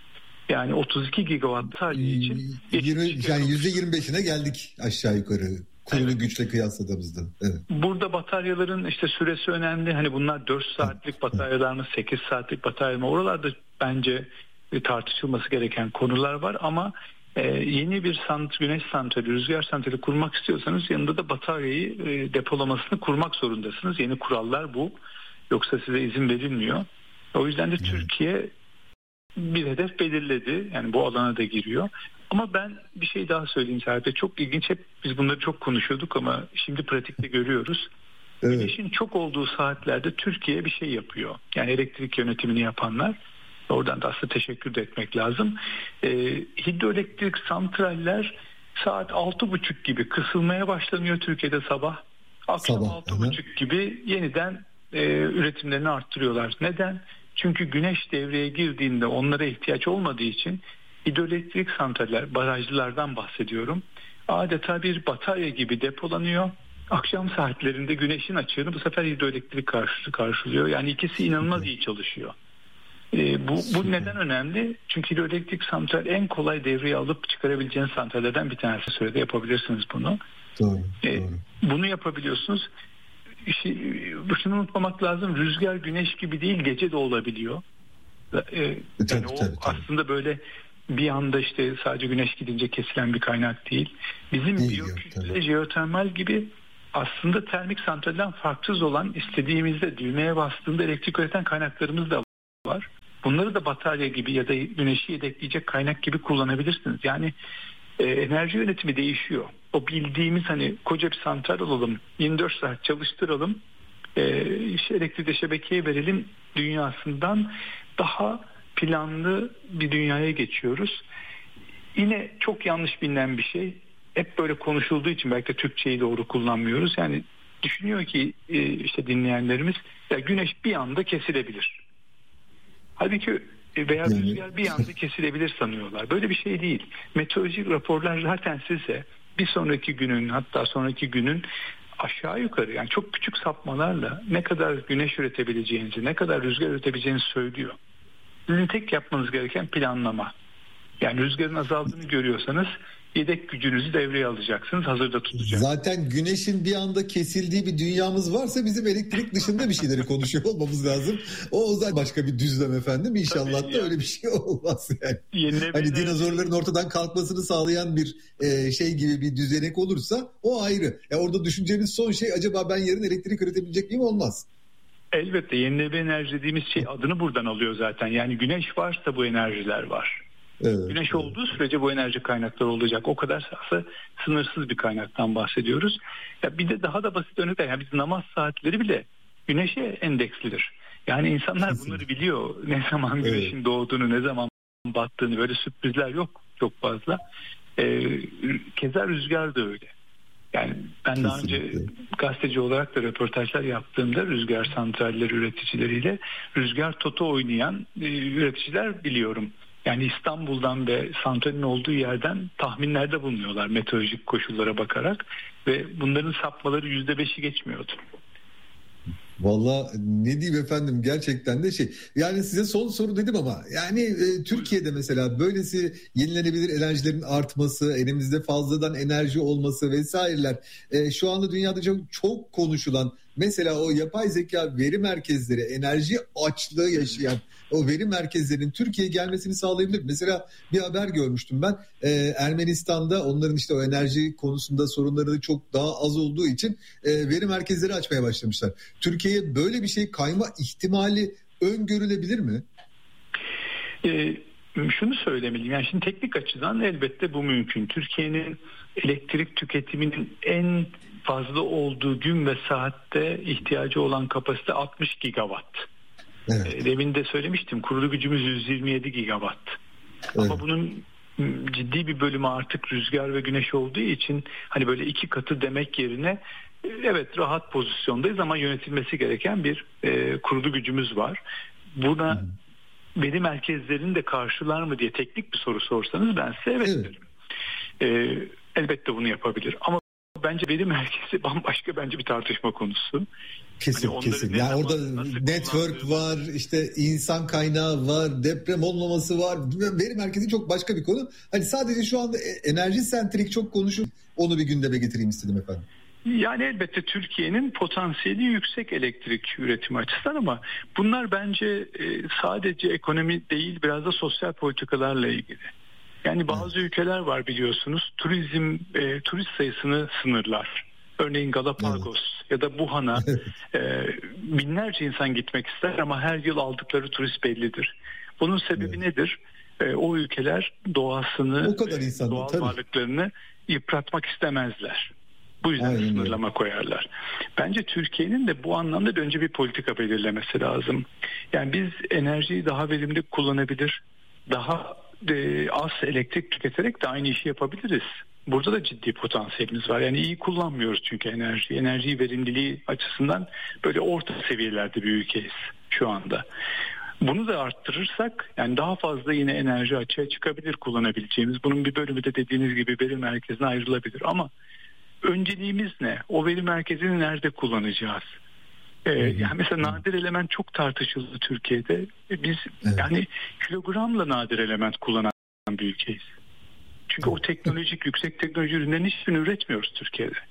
Yani otuz iki gigawatt sadece için. yirmi, yani yüzde yirmi beşine geldik aşağı yukarı. Kurulu evet. güçle kıyasladığımızda. Evet. Burada bataryaların işte süresi önemli. Hani bunlar dört saatlik bataryalar mı, sekiz saatlik batarya mı? Oralarda bence tartışılması gereken konular var ama e, yeni bir sant, güneş santrali, rüzgar santrali kurmak istiyorsanız yanında da bataryayı e, depolamasını kurmak zorundasınız. Yeni kurallar bu. Yoksa size izin verilmiyor. O yüzden de evet. Türkiye bir hedef belirledi. Yani bu alana da giriyor. Ama ben bir şey daha söyleyeyim Serhat. Çok ilginç. Hep biz bunları çok konuşuyorduk ama şimdi pratikte görüyoruz. Evet. Güneşin çok olduğu saatlerde Türkiye bir şey yapıyor. Yani elektrik yönetimini yapanlar. Oradan da aslında teşekkür de etmek lazım. E, hidroelektrik santraller saat altı buçuk gibi kısılmaya başlanıyor Türkiye'de sabah. Akşam altı buçuk gibi yeniden e, üretimlerini arttırıyorlar. Neden? Çünkü güneş devreye girdiğinde onlara ihtiyaç olmadığı için hidroelektrik santraller, barajlardan bahsediyorum. Adeta bir batarya gibi depolanıyor. Akşam saatlerinde güneşin açığını bu sefer hidroelektrik karşı, karşılıyor. Yani ikisi inanılmaz iyi çalışıyor. E, bu, bu neden önemli? Çünkü hidroelektrik santral en kolay devreye alıp çıkarabileceğiniz santrallerden bir tanesi. Sürede yapabilirsiniz bunu. Doğru, e, doğru. Bunu yapabiliyorsunuz. şunu unutmamak lazım. Rüzgar güneş gibi değil, gece de olabiliyor. Ee, yani tabii, o tabii, tabii. aslında böyle bir anda işte sadece güneş gidince kesilen bir kaynak değil. Bizim Değil, biyokütle, jeotermal gibi aslında termik santralden farksız olan, istediğimizde düğmeye bastığında elektrik üreten kaynaklarımız da var. Bunları da batarya gibi ya da güneşi yedekleyecek kaynak gibi kullanabilirsiniz. Yani e, enerji yönetimi değişiyor. O bildiğimiz hani koca bir santral olalım, yirmi dört saat çalıştıralım, e, işte elektrikli şebekeye verelim dünyasından daha planlı bir dünyaya geçiyoruz. Yine çok yanlış bilinen bir şey. Hep böyle konuşulduğu için belki de Türkçeyi doğru kullanmıyoruz. Yani düşünüyor ki işte dinleyenlerimiz, ya güneş bir anda kesilebilir. Halbuki veya rüzgar bir anda kesilebilir sanıyorlar. Böyle bir şey değil. Meteorolojik raporlar zaten size bir sonraki günün, hatta sonraki günün aşağı yukarı, yani çok küçük sapmalarla ne kadar güneş üretebileceğinizi, ne kadar rüzgar üretebileceğinizi söylüyor. Sizin tek yapmanız gereken planlama. Yani rüzgarın azaldığını görüyorsanız yedek gücünüzü devreye alacaksınız, hazırda tutacaksınız. Zaten güneşin bir anda kesildiği bir dünyamız varsa bizim elektrik dışında bir şeyleri konuşuyor olmamız lazım. O, o zaten başka bir düzlem efendim. İnşallah Tabii da yani. Öyle bir şey olmaz yani. Yenilebilir. Hani dinozorların ortadan kalkmasını sağlayan bir e, şey gibi bir düzenek olursa o ayrı. Ya orada düşüneceğimiz son şey, acaba ben yarın elektrik üretebilecek miyim? Olmaz. Elbette yenilenebilir enerji dediğimiz şey adını buradan alıyor zaten. Yani güneş varsa bu enerjiler var. Evet, Güneş evet. olduğu sürece bu enerji kaynakları olacak. O kadar aslında sınırsız bir kaynaktan bahsediyoruz. Ya bir de daha da basit örnekler. Yani biz namaz saatleri bile güneşe endekslidir. Yani insanlar Kesinlikle. bunları biliyor. Ne zaman güneşin evet. doğduğunu, ne zaman battığını, böyle sürprizler yok çok fazla. Ee, keza rüzgar da öyle. Yani ben Kesinlikle. daha önce gazeteci olarak da röportajlar yaptığımda rüzgar santralleri üreticileriyle rüzgar toto oynayan e, üreticiler biliyorum. Yani İstanbul'dan ve santralin olduğu yerden tahminlerde bulunuyorlar meteorolojik koşullara bakarak ve bunların sapmaları yüzde beşi geçmiyordu. Valla ne diyeyim efendim, gerçekten de şey. Yani size son soru dedim ama yani e, Türkiye'de mesela böylesi yenilenebilir enerjilerin artması, elimizde fazladan enerji olması vesaireler e, şu anda dünyada çok, çok konuşulan, mesela o yapay zeka veri merkezleri, enerji açlığı yaşayan o veri merkezlerinin Türkiye'ye gelmesini sağlayabilir. Mesela bir haber görmüştüm ben. Ee, Ermenistan'da onların işte o enerji konusunda sorunları çok daha az olduğu için e, veri merkezleri açmaya başlamışlar. Türkiye'ye böyle bir şey kayma ihtimali öngörülebilir mi? Ee, şunu söylemeliyim. Yani şimdi teknik açıdan elbette bu mümkün. Türkiye'nin elektrik tüketiminin en fazla olduğu gün ve saatte ihtiyacı olan kapasite altmış gigawatt. Evet. Demin de söylemiştim, kurulu gücümüz yüz yirmi yedi gigawatt. Evet. Ama bunun ciddi bir bölümü artık rüzgar ve güneş olduğu için hani böyle iki katı demek yerine evet rahat pozisyondayız ama yönetilmesi gereken bir e, kurulu gücümüz var. Buna hmm. veri merkezlerini de karşılar mı diye teknik bir soru sorsanız ben size evet, evet. derim. E, elbette bunu yapabilir ama bence veri merkezi bambaşka, bence bir tartışma konusu. Kesin hani kesin. Yani orada network var, işte insan kaynağı var, deprem olmaması var. Veri merkezi çok başka bir konu. Hani sadece şu anda enerji sentrik çok konuşup onu bir gündeme getireyim istedim efendim. Yani elbette Türkiye'nin potansiyeli yüksek elektrik üretimi açısından ama bunlar bence sadece ekonomi değil, biraz da sosyal politikalarla ilgili. Yani bazı evet. ülkeler var biliyorsunuz, turizm e, turist sayısını sınırlar. Örneğin Galapagos evet. ya da Wuhan'a e, binlerce insan gitmek ister ama her yıl aldıkları turist bellidir. Bunun sebebi evet. nedir? E, o ülkeler doğasını, o kadar insan, doğal tabii. varlıklarını yıpratmak istemezler. Bu yüzden Aynen. sınırlama koyarlar. Bence Türkiye'nin de bu anlamda önce bir politika belirlemesi lazım. Yani biz enerjiyi daha verimli kullanabilir, daha e, az elektrik tüketerek de aynı işi yapabiliriz. Burada da ciddi potansiyelimiz var. Yani iyi kullanmıyoruz çünkü enerjiyi. Enerji verimliliği açısından böyle orta seviyelerde bir ülkeyiz şu anda. Bunu da arttırırsak yani daha fazla yine enerji açığa çıkabilir kullanabileceğimiz. Bunun bir bölümü de dediğiniz gibi veri merkezine ayrılabilir. Ama önceliğimiz ne? O veri merkezini nerede kullanacağız? Ee, yani mesela nadir element çok tartışıldı Türkiye'de. Biz evet. yani kilogramla nadir element kullanan bir ülkeyiz. Çünkü o teknolojik, yüksek teknoloji ürünlerin hiçbirini üretmiyoruz Türkiye'de.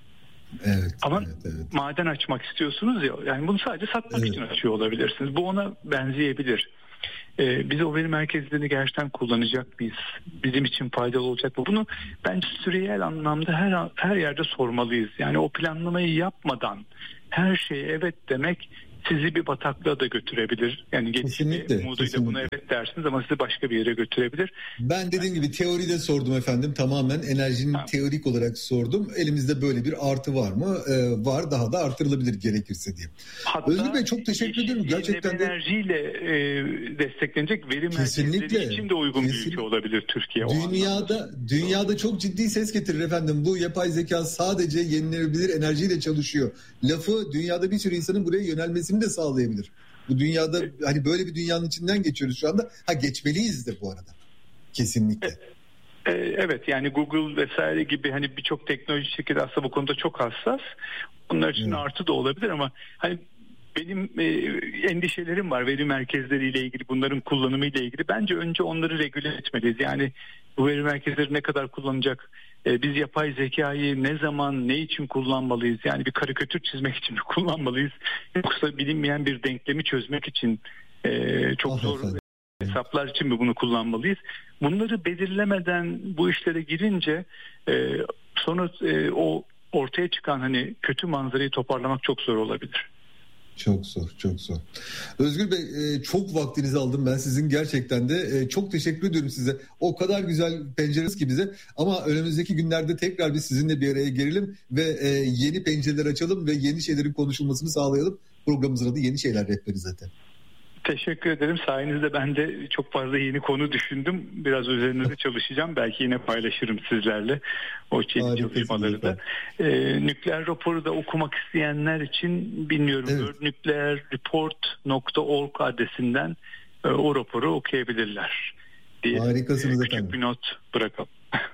Evet, Ama evet, evet. maden açmak istiyorsunuz ya, yani bunu sadece satmak Evet. için açıyor olabilirsiniz. Bu ona benzeyebilir. Ee, biz o veri merkezlerini gerçekten kullanacak mıyız? Bizim için faydalı olacak mı? Bunu bence süreyel anlamda her her yerde sormalıyız. Yani o planlamayı yapmadan her şeye evet demek sizi bir bataklığa da götürebilir. Yani gelişme umuduyla kesinlikle. buna evet dersiniz ama sizi başka bir yere götürebilir. Ben dediğim gibi teoride sordum efendim. Tamamen enerjinin Ha. teorik olarak sordum. Elimizde böyle bir artı var mı? Ee, var, daha da artırılabilir gerekirse diye. Hatta Özgür Bey çok teşekkür ederim. Gerçekten de enerjiyle e, desteklenecek veri Kesinlikle. merkezleri için de uygun Kesin- bir ülke olabilir Türkiye. O anlamda. dünyada dünyada çok ciddi ses getirir efendim. Bu yapay zeka sadece yenilenebilir enerjiyle çalışıyor. Lafı dünyada bir sürü insanın buraya yönelmesini de sağlayabilir. Bu dünyada hani böyle bir dünyanın içinden geçiyoruz şu anda. Ha geçmeliyiz de bu arada. Kesinlikle. Ee, Evet, yani Google vesaire gibi hani birçok teknoloji şirketi aslında bu konuda çok hassas. Onlar için Evet. artı da olabilir ama hani benim e, endişelerim var veri merkezleriyle ilgili, bunların kullanımıyla ilgili. Bence önce onları regüle etmeliyiz. Yani bu veri merkezleri ne kadar kullanacak? E, biz yapay zekayı ne zaman, ne için kullanmalıyız? Yani bir karikatür çizmek için mi kullanmalıyız? Yoksa bilinmeyen bir denklemi çözmek için e, çok Ah zor efendim. hesaplar için mi bunu kullanmalıyız? Bunları belirlemeden bu işlere girince e, sonra e, o ortaya çıkan hani kötü manzarayı toparlamak çok zor olabilir. Çok zor, çok zor. Özgür Bey e, çok vaktinizi aldım ben sizin gerçekten de. E, çok teşekkür ediyorum size. O kadar güzel pencereniz ki bize. Ama önümüzdeki günlerde tekrar biz sizinle bir araya gelelim ve e, yeni pencereler açalım ve yeni şeylerin konuşulmasını sağlayalım. Programımızın adı Yeni Şeyler Rehberi zaten. Teşekkür ederim. Sayenizde ben de çok fazla yeni konu düşündüm. Biraz üzerine de çalışacağım. Belki yine paylaşırım sizlerle o yeni Harikasınız çalışmaları da. Ee, nükleer raporu da okumak isteyenler için bilmiyorum. Evet. world nuclear report nokta org adresinden e, o raporu okuyabilirler diye Harikasınız e, küçük efendim. bir not bırakalım.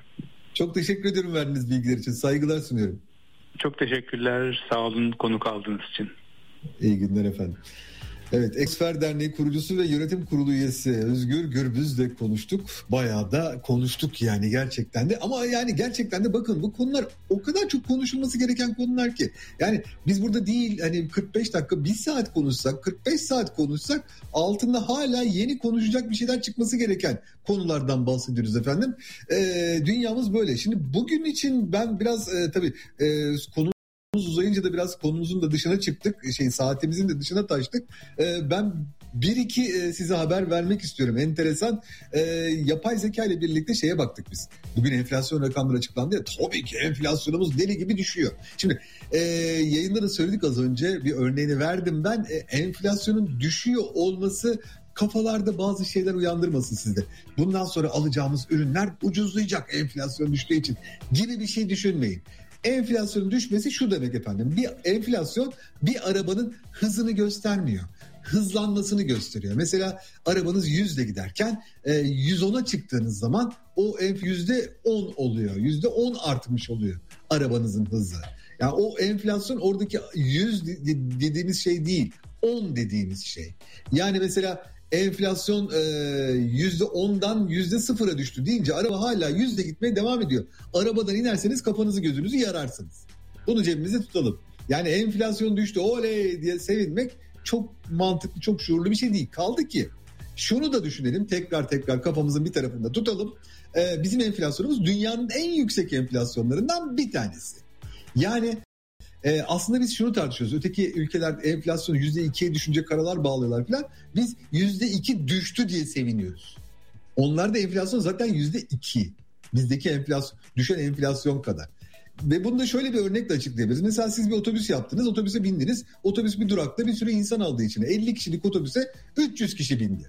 Çok teşekkür ediyorum verdiğiniz bilgiler için. Saygılar sunuyorum. Çok teşekkürler. Sağ olun konuk aldığınız için. İyi günler efendim. Evet, Eksfer Derneği kurucusu ve yönetim kurulu üyesi Özgür Gürbüz'le konuştuk. Bayağı da konuştuk yani gerçekten de. Ama yani gerçekten de bakın bu konular o kadar çok konuşulması gereken konular ki. Yani biz burada değil hani kırk beş dakika bir saat konuşsak, kırk beş saat konuşsak altında hala yeni konuşacak bir şeyler çıkması gereken konulardan bahsediyoruz efendim. Ee, dünyamız böyle. Şimdi bugün için ben biraz e, tabii e, konu uzayınca da biraz konumuzun da dışına çıktık. Şey saatimizin de dışına taştık. Ee, ben bir iki e, size haber vermek istiyorum. Enteresan. E, yapay zeka ile birlikte şeye baktık biz. Bugün enflasyon rakamları açıklandı ya. Tabii ki enflasyonumuz deli gibi düşüyor. Şimdi e, yayında da söyledik az önce. Bir örneğini verdim ben. E, enflasyonun düşüyor olması kafalarda bazı şeyler uyandırmasın sizde. Bundan sonra alacağımız ürünler ucuzlayacak enflasyon düştüğü için gibi bir şey düşünmeyin. Enflasyonun düşmesi şu demek efendim. Bir enflasyon bir arabanın hızını göstermiyor. Hızlanmasını gösteriyor. Mesela arabanız yüzle giderken yüz ona çıktığınız zaman o yüzde on oluyor. yüzde on artmış oluyor arabanızın hızı. Yani o enflasyon oradaki yüz dediğimiz şey değil. on dediğimiz şey. Yani mesela enflasyon yüzde ondan yüzde sıfıra düştü deyince araba hala yüzde gitmeye devam ediyor. Arabadan inerseniz kafanızı gözünüzü yararsınız. Bunu cebimizde tutalım. Yani enflasyon düştü oley diye sevinmek çok mantıklı, çok şuurlu bir şey değil. Kaldı ki şunu da düşünelim, tekrar tekrar kafamızın bir tarafında tutalım. Ee, bizim enflasyonumuz dünyanın en yüksek enflasyonlarından bir tanesi. Yani Ee, aslında biz şunu tartışıyoruz. Öteki ülkeler enflasyonu yüzde ikiye düşünce karalar bağlıyorlar falan. Biz yüzde iki düştü diye seviniyoruz. Onlarda enflasyon zaten yüzde iki. Bizdeki enflasyon, düşen enflasyon kadar. Ve bunu da şöyle bir örnekle açıklayabiliriz. Mesela siz bir otobüs yaptınız, otobüse bindiniz. Otobüs bir durakta bir sürü insan aldığı için elli kişilik otobüse üç yüz kişi bindi.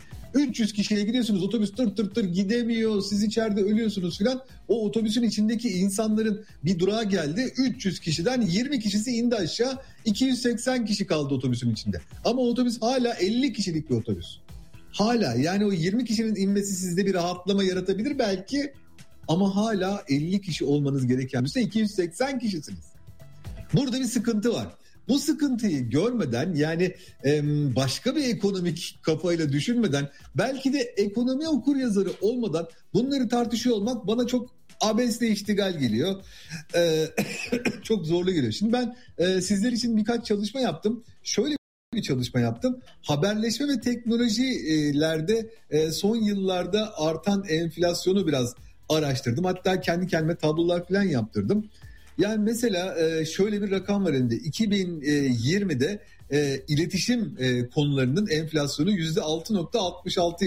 üç yüz kişiye gidiyorsunuz, otobüs tır tır tır gidemiyor, siz içeride ölüyorsunuz filan. O otobüsün içindeki insanların bir durağa geldi, üç yüz kişiden yirmi kişisi indi aşağı, iki yüz seksen kişi kaldı otobüsün içinde. Ama otobüs hala elli kişilik bir otobüs. Hala yani o yirmi kişinin inmesi sizde bir rahatlama yaratabilir belki, ama hala elli kişi olmanız gereken bir iki yüz seksen kişisiniz. Burada bir sıkıntı var. Bu sıkıntıyı görmeden yani başka bir ekonomik kafayla düşünmeden belki de ekonomi okuryazarı olmadan bunları tartışıyor olmak bana çok abesle iştigal geliyor. Ee, çok zorlu geliyor. Şimdi ben e, sizler için birkaç çalışma yaptım. Şöyle bir çalışma yaptım. Haberleşme ve teknolojilerde e, son yıllarda artan enflasyonu biraz araştırdım. Hatta kendi kendime tablolar falan yaptırdım. Yani mesela e, şöyle bir rakam var elinde. iki bin yirmide e, iletişim e, konularının enflasyonu yüzde altı virgül altmış altı